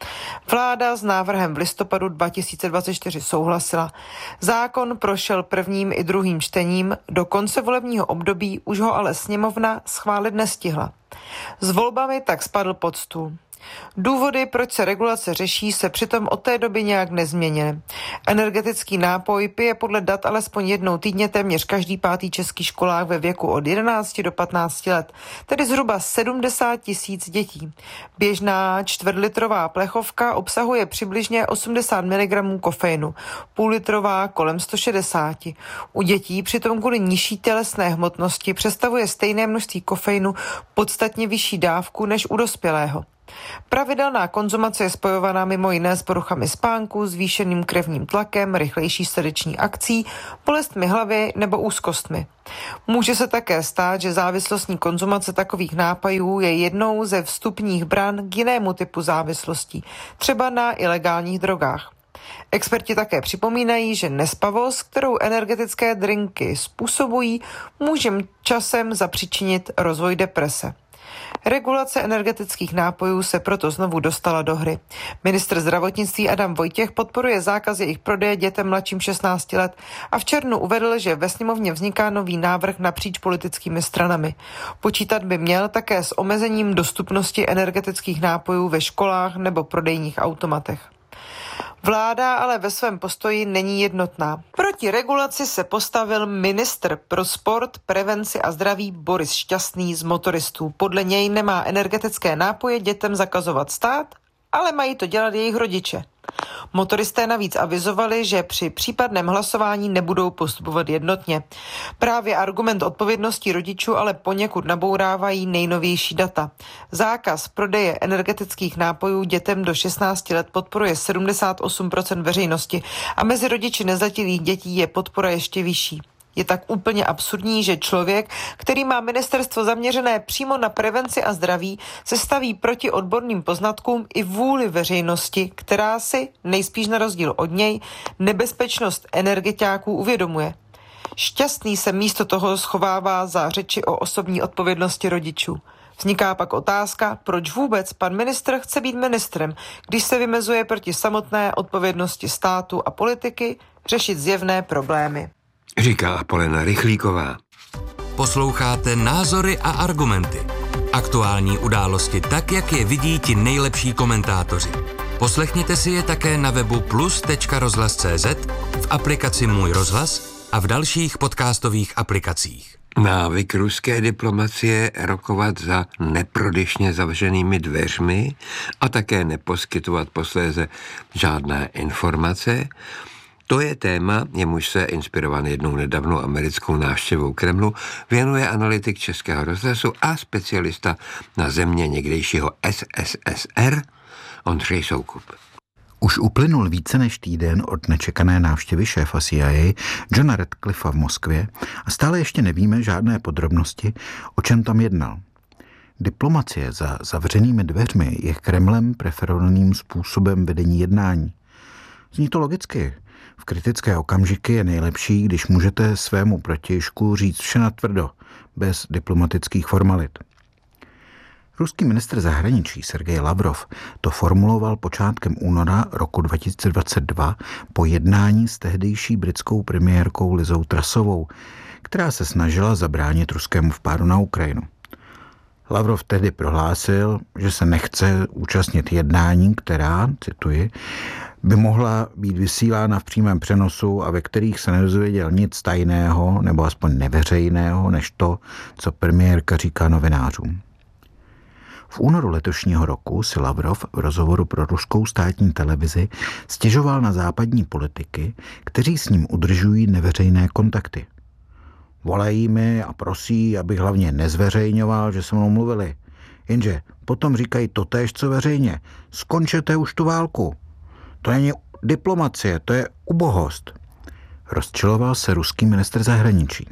Vláda s návrhem v listopadu dva tisíce dvacet čtyři souhlasila. Zákon prošel prvním i druhým čtením, do konce volebního období už ho ale sněmovna schválit nestihla. S volbami tak spadl pod stůl. Důvody, proč se regulace řeší, se přitom od té doby nějak nezměnily. Energetický nápoj pije podle dat alespoň jednou týdně téměř každý pátý český školák ve věku od jedenácti do patnácti let, tedy zhruba sedmdesát tisíc dětí. Běžná čtvrtlitrová plechovka obsahuje přibližně osmdesát miligramů kofeinu, půllitrová kolem sto šedesát. U dětí přitom kvůli nižší tělesné hmotnosti představuje stejné množství kofeinu podstatně vyšší dávku než u dospělého. Pravidelná konzumace je spojovaná mimo jiné s poruchami spánku, zvýšeným krevním tlakem, rychlejší srdeční akcí, bolestmi hlavy nebo úzkostmi. Může se také stát, že závislostní konzumace takových nápojů je jednou ze vstupních bran k jinému typu závislostí, třeba na ilegálních drogách. Experti také připomínají, že nespavost, kterou energetické drinky způsobují, může časem zapříčinit rozvoj deprese. Regulace energetických nápojů se proto znovu dostala do hry. Ministr zdravotnictví Adam Vojtěch podporuje zákaz jejich prodeje dětem mladším šestnácti let a v červnu uvedl, že ve sněmovně vzniká nový návrh napříč politickými stranami. Počítat by měl také s omezením dostupnosti energetických nápojů ve školách nebo prodejních automatech. Vláda ale ve svém postoji není jednotná. Proti regulaci se postavil ministr pro sport, prevenci a zdraví Boris Šťastný z motoristů. Podle něj nemá energetické nápoje dětem zakazovat stát, ale mají to dělat jejich rodiče. Motoristé navíc avizovali, že při případném hlasování nebudou postupovat jednotně. Právě argument odpovědnosti rodičů ale poněkud nabourávají nejnovější data. Zákaz prodeje energetických nápojů dětem do šestnácti let podporuje sedmdesát osm procent veřejnosti a mezi rodiči nezletilých dětí je podpora ještě vyšší. Je tak úplně absurdní, že člověk, který má ministerstvo zaměřené přímo na prevenci a zdraví, se staví proti odborným poznatkům i vůli veřejnosti, která si, nejspíš na rozdíl od něj, nebezpečnost energetiáků uvědomuje. Šťastný se místo toho schovává za řeči o osobní odpovědnosti rodičů. Vzniká pak otázka, proč vůbec pan ministr chce být ministrem, když se vymezuje proti samotné odpovědnosti státu a politiky řešit zjevné problémy. Říká Apolena Rychlíková. Posloucháte Názory a argumenty. Aktuální události tak, jak je vidí ti nejlepší komentátoři. Poslechněte si je také na webu plus tečka rozhlas tečka cé zet, v aplikaci Můj rozhlas a v dalších podcastových aplikacích. Návyk ruské diplomacie rokovat za neprodyšně zavřenými dveřmi a také neposkytovat posléze žádné informace, to je téma, jemuž se inspirovaný jednou nedávnou americkou návštěvou Kremlu věnuje analytik Českého rozhlasu a specialista na země někdejšího es es es er Ondřej Soukup. Už uplynul více než týden od nečekané návštěvy šéfa C I A Johna Radcliffa v Moskvě a stále ještě nevíme žádné podrobnosti, o čem tam jednal. Diplomacie za zavřenými dveřmi je Kremlem preferovaným způsobem vedení jednání. Zní to logicky. V kritické okamžiky je nejlepší, když můžete svému protějšku říct vše natvrdo, bez diplomatických formalit. Ruský ministr zahraničí Sergej Lavrov to formuloval počátkem února roku dva tisíce dvacet dva po jednání s tehdejší britskou premiérkou Lizou Trussovou, která se snažila zabránit ruskému vpádu na Ukrajinu. Lavrov tehdy prohlásil, že se nechce účastnit jednání, která, cituji, by mohla být vysílána v přímém přenosu a ve kterých se nedozvěděl nic tajného nebo aspoň neveřejného, než to, co premiérka říká novinářům. V únoru letošního roku si Lavrov v rozhovoru pro ruskou státní televizi stěžoval na západní politiky, kteří s ním udržují neveřejné kontakty. Volají mi a prosí, abych hlavně nezveřejňoval, že se mnou mluvili. Jenže potom říkají totéž, co veřejně. Skončete už tu válku. To není diplomacie, to je ubohost. Rozčiloval se ruský ministr zahraničí.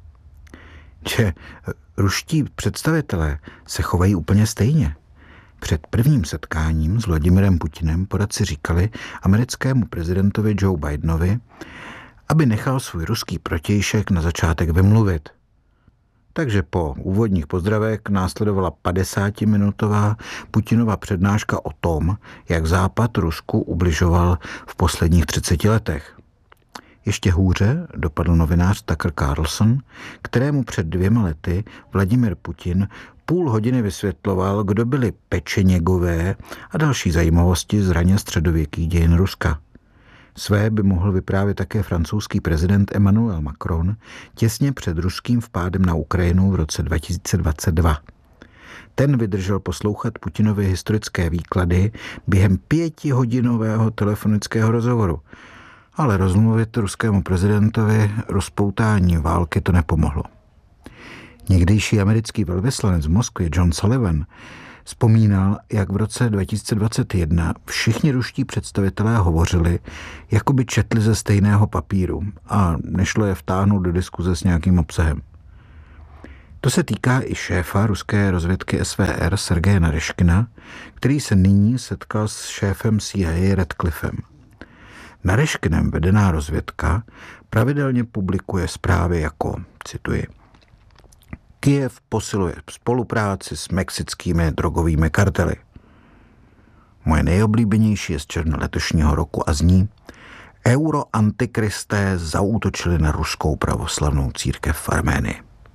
Že ruští představitelé se chovají úplně stejně. Před prvním setkáním s Vladimirem Putinem poradci říkali americkému prezidentovi Joe Bidenovi, aby nechal svůj ruský protějšek na začátek vymluvit. Takže po úvodních pozdravech následovala padesátiminutová Putinova přednáška o tom, jak Západ Rusku ubližoval v posledních třiceti letech. Ještě hůře dopadl novinář Tucker Carlson, kterému před dvěma lety Vladimir Putin půl hodiny vysvětloval, kdo byli pečeněgové a další zajímavosti z raně středověkých dějin Ruska. Své by mohl vyprávět také francouzský prezident Emmanuel Macron těsně před ruským vpádem na Ukrajinu v roce dva tisíce dvacet dva. Ten vydržel poslouchat Putinovy historické výklady během pětihodinového telefonického rozhovoru, ale rozmluvit ruskému prezidentovi rozpoutání války to nepomohlo. Někdejší americký velvyslanec v Moskvě John Sullivan vzpomínal, jak v roce dva tisíce dvacet jedna všichni ruští představitelé hovořili, jako by četli ze stejného papíru a nešlo je vtáhnout do diskuze s nějakým obsahem. To se týká i šéfa ruské rozvědky S V R Sergeje Nareškina, který se nyní setkal s šéfem C I A Radcliffem. Nareškinem vedená rozvědka pravidelně publikuje zprávy jako, cituji, Kyjev posiluje spolupráci s mexickými drogovými kartely. Moje nejoblíbenější je z června letošního roku a zní Euroantikristé zaútočili na ruskou pravoslavnou církev v Arménii.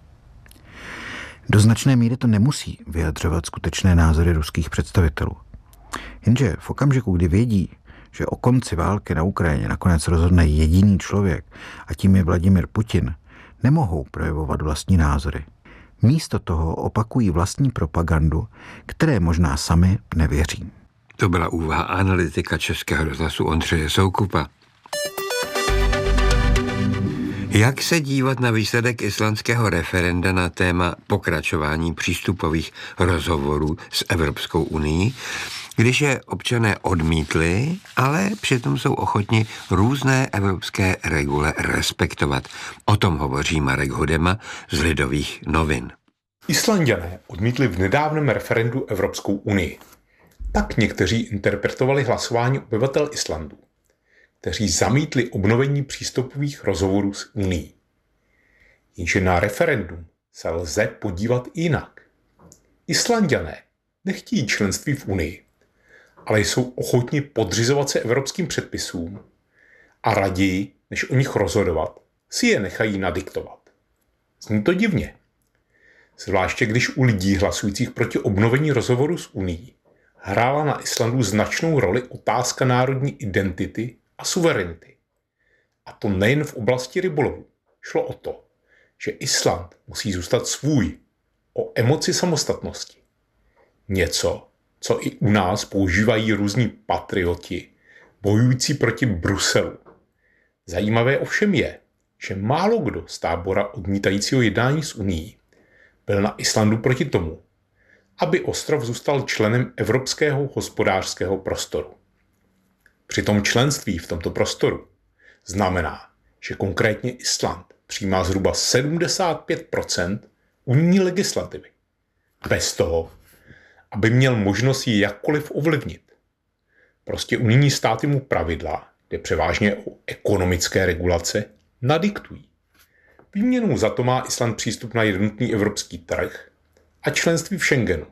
Do značné míry to nemusí vyjadřovat skutečné názory ruských představitelů. Jenže v okamžiku, kdy vědí, že o konci války na Ukrajině nakonec rozhodne jediný člověk a tím je Vladimir Putin, nemohou projevovat vlastní názory. Místo toho opakují vlastní propagandu, které možná sami nevěří. To byla úvaha analytika Českého rozhlasu Ondřeje Soukupa. Jak se dívat na výsledek islandského referenda na téma pokračování přístupových rozhovorů s Evropskou unií, když je občané odmítli, ale přitom jsou ochotni různé evropské regule respektovat. O tom hovoří Marek Hudema z Lidových novin. Islanďané odmítli v nedávném referendu Evropskou unii. Tak někteří interpretovali hlasování obyvatel Islandu, kteří zamítli obnovení přístupových rozhovorů s unií. Jenže na referendum se lze podívat jinak. Islanďané nechtějí členství v unii, ale jsou ochotni podřizovat se evropským předpisům a raději, než o nich rozhodovat, si je nechají nadiktovat. Zní to divně. Zvláště když u lidí hlasujících proti obnovení rozhovoru s unií hrála na Islandu značnou roli otázka národní identity a suverenity. A to nejen v oblasti rybolovu. Šlo o to, že Island musí zůstat svůj, o emoci samostatnosti. Něco, co i u nás používají různí patrioti, bojující proti Bruselu. Zajímavé ovšem je, že málo kdo z tábora odmítajícího jednání s unií byl na Islandu proti tomu, aby ostrov zůstal členem Evropského hospodářského prostoru. Přitom členství v tomto prostoru znamená, že konkrétně Island přijímá zhruba sedmdesát pět procent unijní legislativy. Bez toho, aby měl možnost ji jakkoliv ovlivnit. Prostě unijní státy mu pravidla, kde převážně o ekonomické regulace, nadiktují. Výměnou za to má Island přístup na jednotný evropský trh a členství v Schengenu.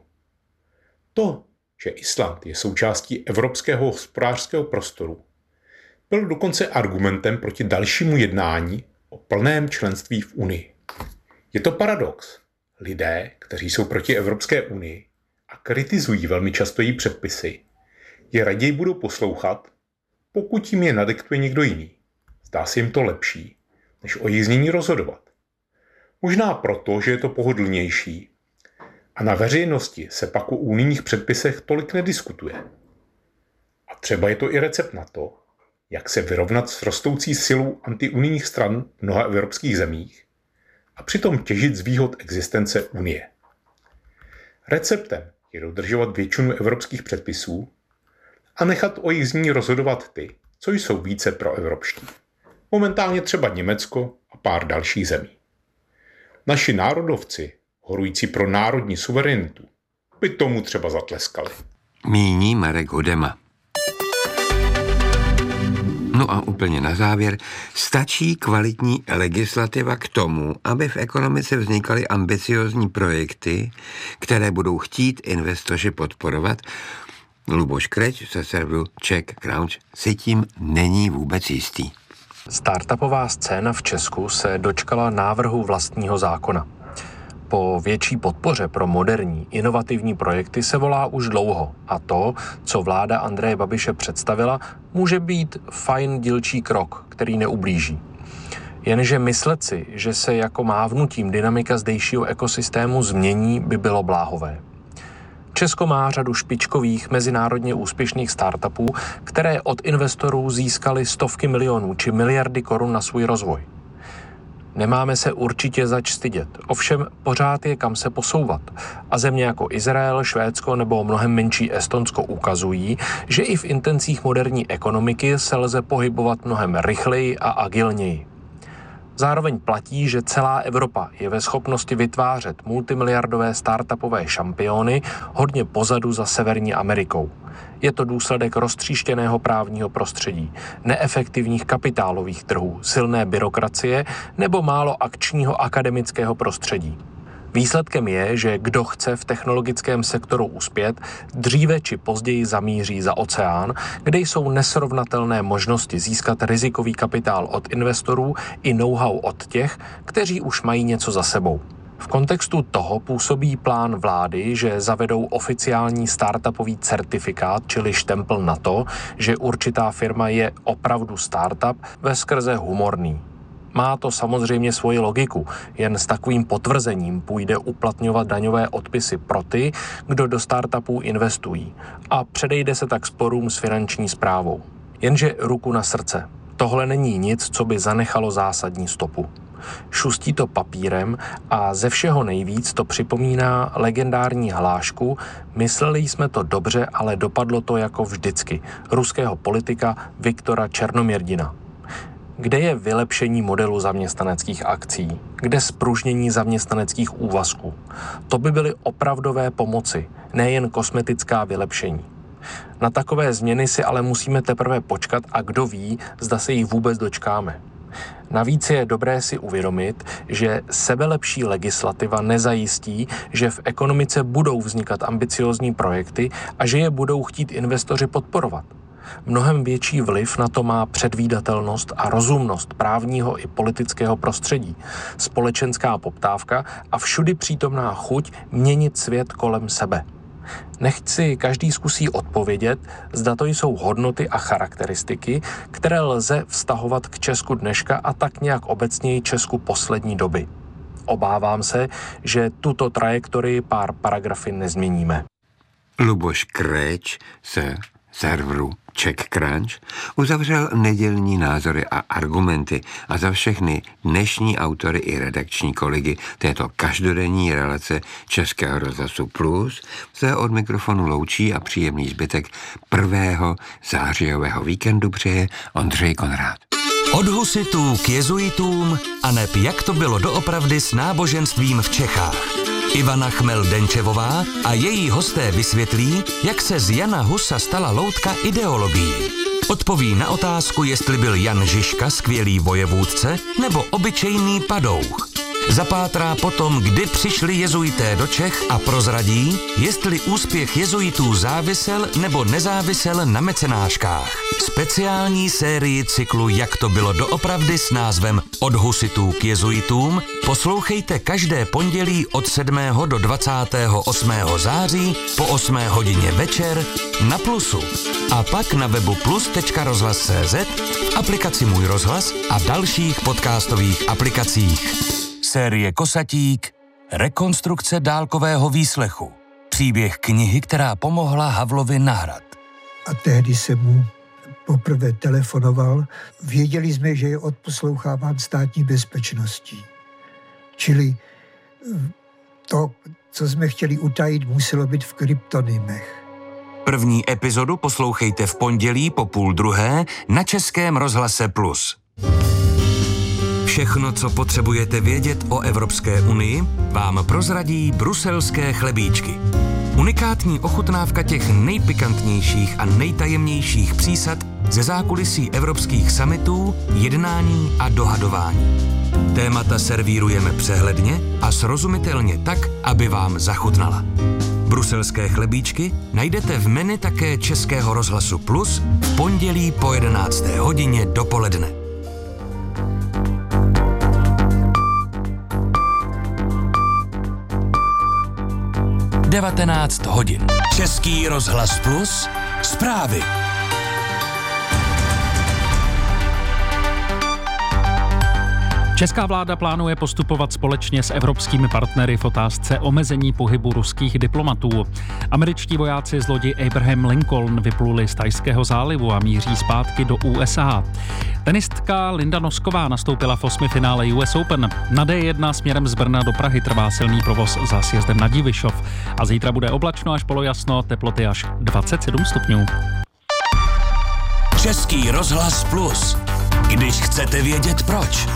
To, že Island je součástí Evropského hospodářského prostoru, byl dokonce argumentem proti dalšímu jednání o plném členství v Unii. Je to paradox. Lidé, kteří jsou proti Evropské unii a kritizují velmi často její předpisy, je raději budou poslouchat, pokud jim je nadiktuje někdo jiný. Zdá se jim to lepší, než o jejich znění rozhodovat. Možná proto, že je to pohodlnější a na veřejnosti se pak o unijních předpisech tolik nediskutuje. A třeba je to i recept na to, jak se vyrovnat s rostoucí silou antiunijních stran v mnoha evropských zemích a přitom těžit z výhod existence Unie. Receptem je dodržovat většinu evropských předpisů a nechat o jejich znění rozhodovat ty, co jsou více proevropští. Momentálně třeba Německo a pár dalších zemí. Naši národovci, horující pro národní suverenitu, by tomu třeba zatleskali. Míní Marek Hudema. No a úplně na závěr, stačí kvalitní legislativa k tomu, aby v ekonomice vznikaly ambiciozní projekty, které budou chtít investoři podporovat? Luboš Kreč ze serveru Czech Crunch si tím není vůbec jistý. Startupová scéna v Česku se dočkala návrhu vlastního zákona. Po větší podpoře pro moderní, inovativní projekty se volá už dlouho a to, co vláda Andreje Babiše představila, může být fajn dílčí krok, který neublíží. Jenže myslet si, že se jako mávnutím dynamika zdejšího ekosystému změní, by bylo bláhové. Česko má řadu špičkových, mezinárodně úspěšných startupů, které od investorů získaly stovky milionů či miliardy korun na svůj rozvoj. Nemáme se určitě zač stydět, ovšem pořád je kam se posouvat. A země jako Izrael, Švédsko nebo mnohem menší Estonsko ukazují, že i v intencích moderní ekonomiky se lze pohybovat mnohem rychleji a agilněji. Zároveň platí, že celá Evropa je ve schopnosti vytvářet multimiliardové startupové šampiony hodně pozadu za Severní Amerikou. Je to důsledek roztříštěného právního prostředí, neefektivních kapitálových trhů, silné byrokracie nebo málo akčního akademického prostředí. Výsledkem je, že kdo chce v technologickém sektoru uspět, dříve či později zamíří za oceán, kde jsou nesrovnatelné možnosti získat rizikový kapitál od investorů i know-how od těch, kteří už mají něco za sebou. V kontextu toho působí plán vlády, že zavedou oficiální startupový certifikát, čili štempl na to, že určitá firma je opravdu startup, veskrze humorný. Má to samozřejmě svoji logiku, jen s takovým potvrzením půjde uplatňovat daňové odpisy pro ty, kdo do startupů investují a předejde se tak sporům s finanční správou. Jenže ruku na srdce, tohle není nic, co by zanechalo zásadní stopu. Šustí to papírem a ze všeho nejvíc to připomíná legendární hlášku "Mysleli jsme to dobře, ale dopadlo to jako vždycky" ruského politika Viktora Černomyrdina. Kde je vylepšení modelu zaměstnaneckých akcí? Kde spružnění zaměstnaneckých úvazků? To by byly opravdové pomoci, nejen kosmetická vylepšení. Na takové změny si ale musíme teprve počkat a kdo ví, zda se jich vůbec dočkáme. Navíc je dobré si uvědomit, že sebelepší legislativa nezajistí, že v ekonomice budou vznikat ambiciózní projekty a že je budou chtít investoři podporovat. Mnohem větší vliv na to má předvídatelnost a rozumnost právního i politického prostředí, společenská poptávka a všudy přítomná chuť měnit svět kolem sebe. Nechť si každý zkusí odpovědět, zda to jsou hodnoty a charakteristiky, které lze vztahovat k Česku dneška a tak nějak obecněji Česku poslední doby. Obávám se, že tuto trajektorii pár paragrafy nezměníme. Luboš Kreč se serveru Czech Crunch uzavřel nedělní názory a argumenty a za všechny dnešní autory i redakční kolegy této každodenní relace Českého rozhlasu Plus se od mikrofonu loučí a příjemný zbytek prvého zářijového víkendu přeje Ondřej Konrád. Od husitů k jezuitům a neb jak to bylo doopravdy s náboženstvím v Čechách. Ivana Chmel-Denčevová a její hosté vysvětlí, jak se z Jana Husa stala loutka ideologií. Odpoví na otázku, jestli byl Jan Žižka skvělý vojevůdce nebo obyčejný padouch. Zapátrá potom, kdy přišli jezuité do Čech a prozradí, jestli úspěch jezuitů závisel nebo nezávisel na mecenáškách. Speciální sérii cyklu Jak to bylo doopravdy s názvem Od husitů k jezuitům poslouchejte každé pondělí od sedmého do dvacátého osmého září po osmé hodině večer na Plusu. A pak na webu plus tečka rozhlas tečka cé zet, v aplikaci Můj rozhlas a dalších podcastových aplikacích. Série Kosatík, rekonstrukce dálkového výslechu. Příběh knihy, která pomohla Havlovi na hrad. A tehdy jsem mu poprvé telefonoval. Věděli jsme, že je odposloucháván státní bezpečností. Čili to, co jsme chtěli utajit, muselo být v kryptonymech. První epizodu poslouchejte v pondělí po půl druhé na Českém rozhlase Plus. Všechno, co potřebujete vědět o Evropské unii, vám prozradí bruselské chlebíčky. Unikátní ochutnávka těch nejpikantnějších a nejtajemnějších přísad ze zákulisí evropských summitů, jednání a dohadování. Témata servírujeme přehledně a srozumitelně tak, aby vám zachutnala. Bruselské chlebíčky najdete v menu také Českého rozhlasu Plus v pondělí po jedenácté hodině dopoledne. devatenáct hodin. Český rozhlas Plus. Zprávy. Česká vláda plánuje postupovat společně s evropskými partnery v otázce omezení pohybu ruských diplomatů. Američtí vojáci z lodi Abraham Lincoln vypluli z Thajského zálivu a míří zpátky do U S A. Tenistka Linda Nosková nastoupila v osmifinále U S Open. Na D jedna směrem z Brna do Prahy trvá silný provoz za sjezdem na Divišov. A zítra bude oblačno až polojasno, teploty až dvacet sedm stupňů. Český rozhlas Plus. Když chcete vědět proč.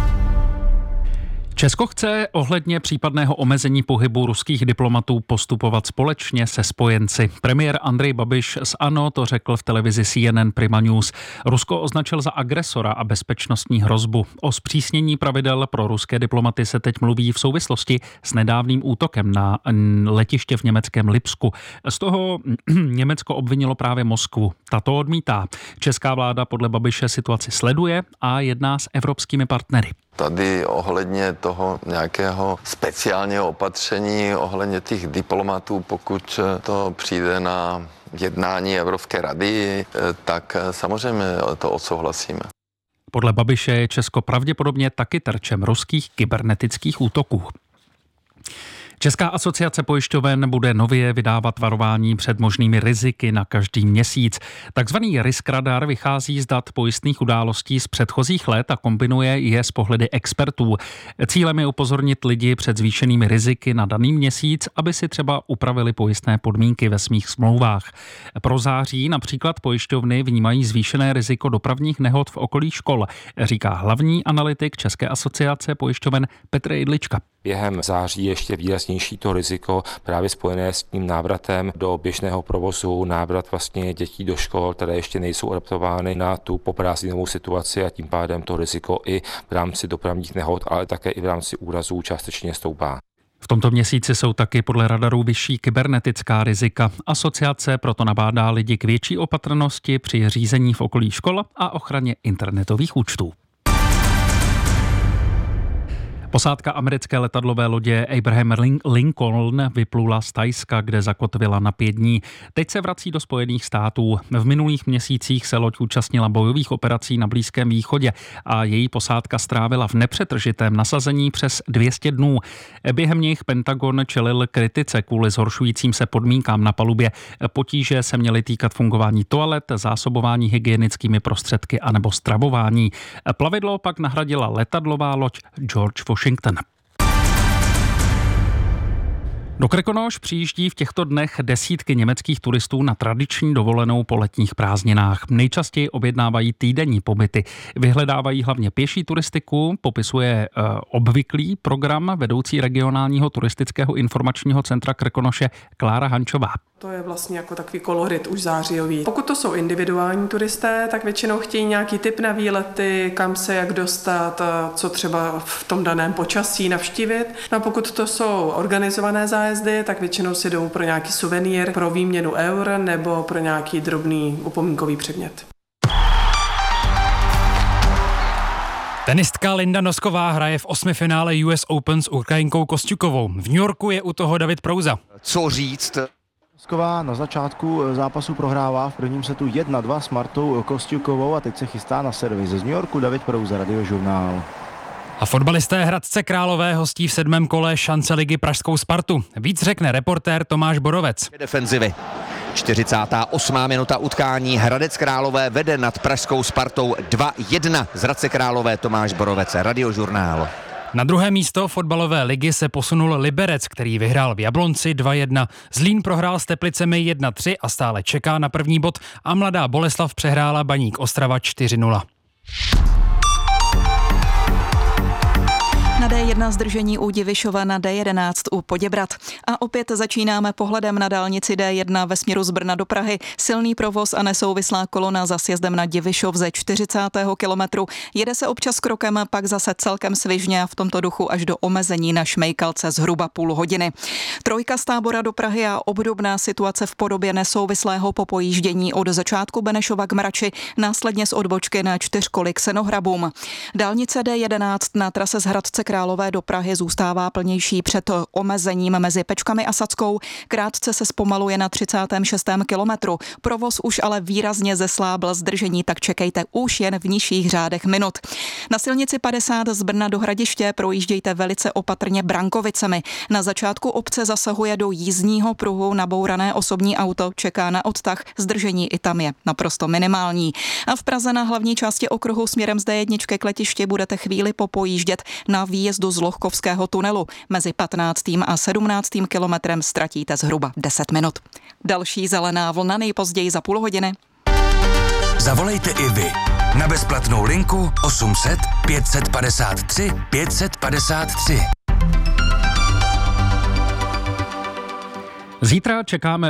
Česko chce ohledně případného omezení pohybu ruských diplomatů postupovat společně se spojenci. Premiér Andrej Babiš z ANO to řekl v televizi C N N Prima News. Rusko označil za agresora a bezpečnostní hrozbu. O zpřísnění pravidel pro ruské diplomaty se teď mluví v souvislosti s nedávným útokem na letiště v německém Lipsku. Z toho Německo obvinilo právě Moskvu. Ta to odmítá. Česká vláda podle Babiše situaci sleduje a jedná s evropskými partnery. Tady ohledně toho nějakého speciálního opatření, ohledně těch diplomatů, pokud to přijde na jednání Evropské rady, tak samozřejmě to odsouhlasíme. Podle Babiše je Česko pravděpodobně taky terčem ruských kybernetických útoků. Česká asociace pojišťoven bude nově vydávat varování před možnými riziky na každý měsíc. Takzvaný risk radar vychází z dat pojistných událostí z předchozích let a kombinuje je s pohledy expertů. Cílem je upozornit lidi před zvýšenými riziky na daný měsíc, aby si třeba upravili pojistné podmínky ve svých smlouvách. Pro září například pojišťovny vnímají zvýšené riziko dopravních nehod v okolí škol, říká hlavní analytik České asociace pojišťoven Petr Jidlička. Během září ještě výraznější to riziko právě spojené s tím návratem do běžného provozu, návrat vlastně dětí do škol, které ještě nejsou adaptovány na tu poprázdninovou situaci a tím pádem to riziko i v rámci dopravních nehod, ale také i v rámci úrazů částečně stoupá. V tomto měsíci jsou taky podle radarů vyšší kybernetická rizika. Asociace proto nabádá lidi k větší opatrnosti při řízení v okolí škol a ochraně internetových účtů. Posádka americké letadlové lodě Abraham Lincoln vyplula z Thajska, kde zakotvila na pět dní. Teď se vrací do Spojených států. V minulých měsících se loď účastnila bojových operací na Blízkém východě a její posádka strávila v nepřetržitém nasazení přes dvě stě dnů. Během nich Pentagon čelil kritice kvůli zhoršujícím se podmínkám na palubě. Potíže se měly týkat fungování toalet, zásobování hygienickými prostředky anebo stravování. Plavidlo pak nahradila letadlová loď George Washington. Do Krkonoš přijíždí v těchto dnech desítky německých turistů na tradiční dovolenou po letních prázdninách. Nejčastěji objednávají týdenní pobyty. Vyhledávají hlavně pěší turistiku, popisuje e, obvyklý program vedoucí regionálního turistického informačního centra Krkonoše Klára Hančová. To je vlastně jako takový kolorit už zářijový. Pokud to jsou individuální turisté, tak většinou chtějí nějaký tip na výlety, kam se jak dostat, co třeba v tom daném počasí navštívit. No a pokud to jsou organizované zájezdy, tak většinou si jdou pro nějaký suvenýr, pro výměnu eur nebo pro nějaký drobný upomínkový předmět. Tenistka Linda Nosková hraje v osmifinále U S Open s Ukrajinkou Kosťukovou. V New Yorku je u toho David Prouza. Co říct? Nosková na začátku zápasu prohrává v prvním setu jedna dva s Martou Kosťukovou a teď se chystá na servis. Z New Yorku David Prouza, Radiožurnál. A fotbalisté Hradce Králové hostí v sedmém kole šance ligy pražskou Spartu. Víc řekne reportér Tomáš Borovec. Defenzivy. čtyřicátá osmá minuta utkání. Hradec Králové vede nad pražskou Spartou dva jedna. Z Hradce Králové Tomáš Borovec, Radiožurnál. Na druhé místo fotbalové ligy se posunul Liberec, který vyhrál v Jablonci dva jedna. Zlín prohrál s Teplicemi jedna tři a stále čeká na první bod a Mladá Boleslav přehrála Baník Ostrava čtyři nula. Na D jedna zdržení u Divišova, na D jedenáct u Poděbrad. A opět začínáme pohledem na dálnici D jedna ve směru z Brna do Prahy. Silný provoz a nesouvislá kolona za sjezdem na Divišov ze čtyřicátého kilometru. Jede se občas krokem, pak zase celkem svižně a v tomto duchu až do omezení na Šmejkalce zhruba půl hodiny. Trojka z Tábora do Prahy a obdobná situace v podobě nesouvislého popojíždění od začátku Benešova k Mrači, následně z odbočky na čtyřkoly k Senohrabům. Dálnice D jedenáct na trase z Hradce Králové do Prahy zůstává plnější před omezením mezi Pečkami a Sackou. Krátce se zpomaluje na třicátém šestém kilometru. Provoz už ale výrazně zeslábl, zdržení tak čekejte už jen v nižších řádech minut. Na silnici padesát z Brna do Hradiště projíždějte velice opatrně Brankovicemi. Na začátku obce zasahuje do jízdního pruhu nabourané osobní auto, čeká na odtah, zdržení i tam je naprosto minimální. A v Praze na hlavní části okruhu směrem z D jedna k letišti budete chvíli popojíždět na výjezdu z Lohkovského tunelu. Mezi patnáctým a sedmnáctým kilometrem ztratíte zhruba deset minut. Další zelená vlna nejpozději za půl hodiny. Zavolejte i vy na bezplatnou linku osm set pět padesát tři pět padesát tři. Zítra čekáme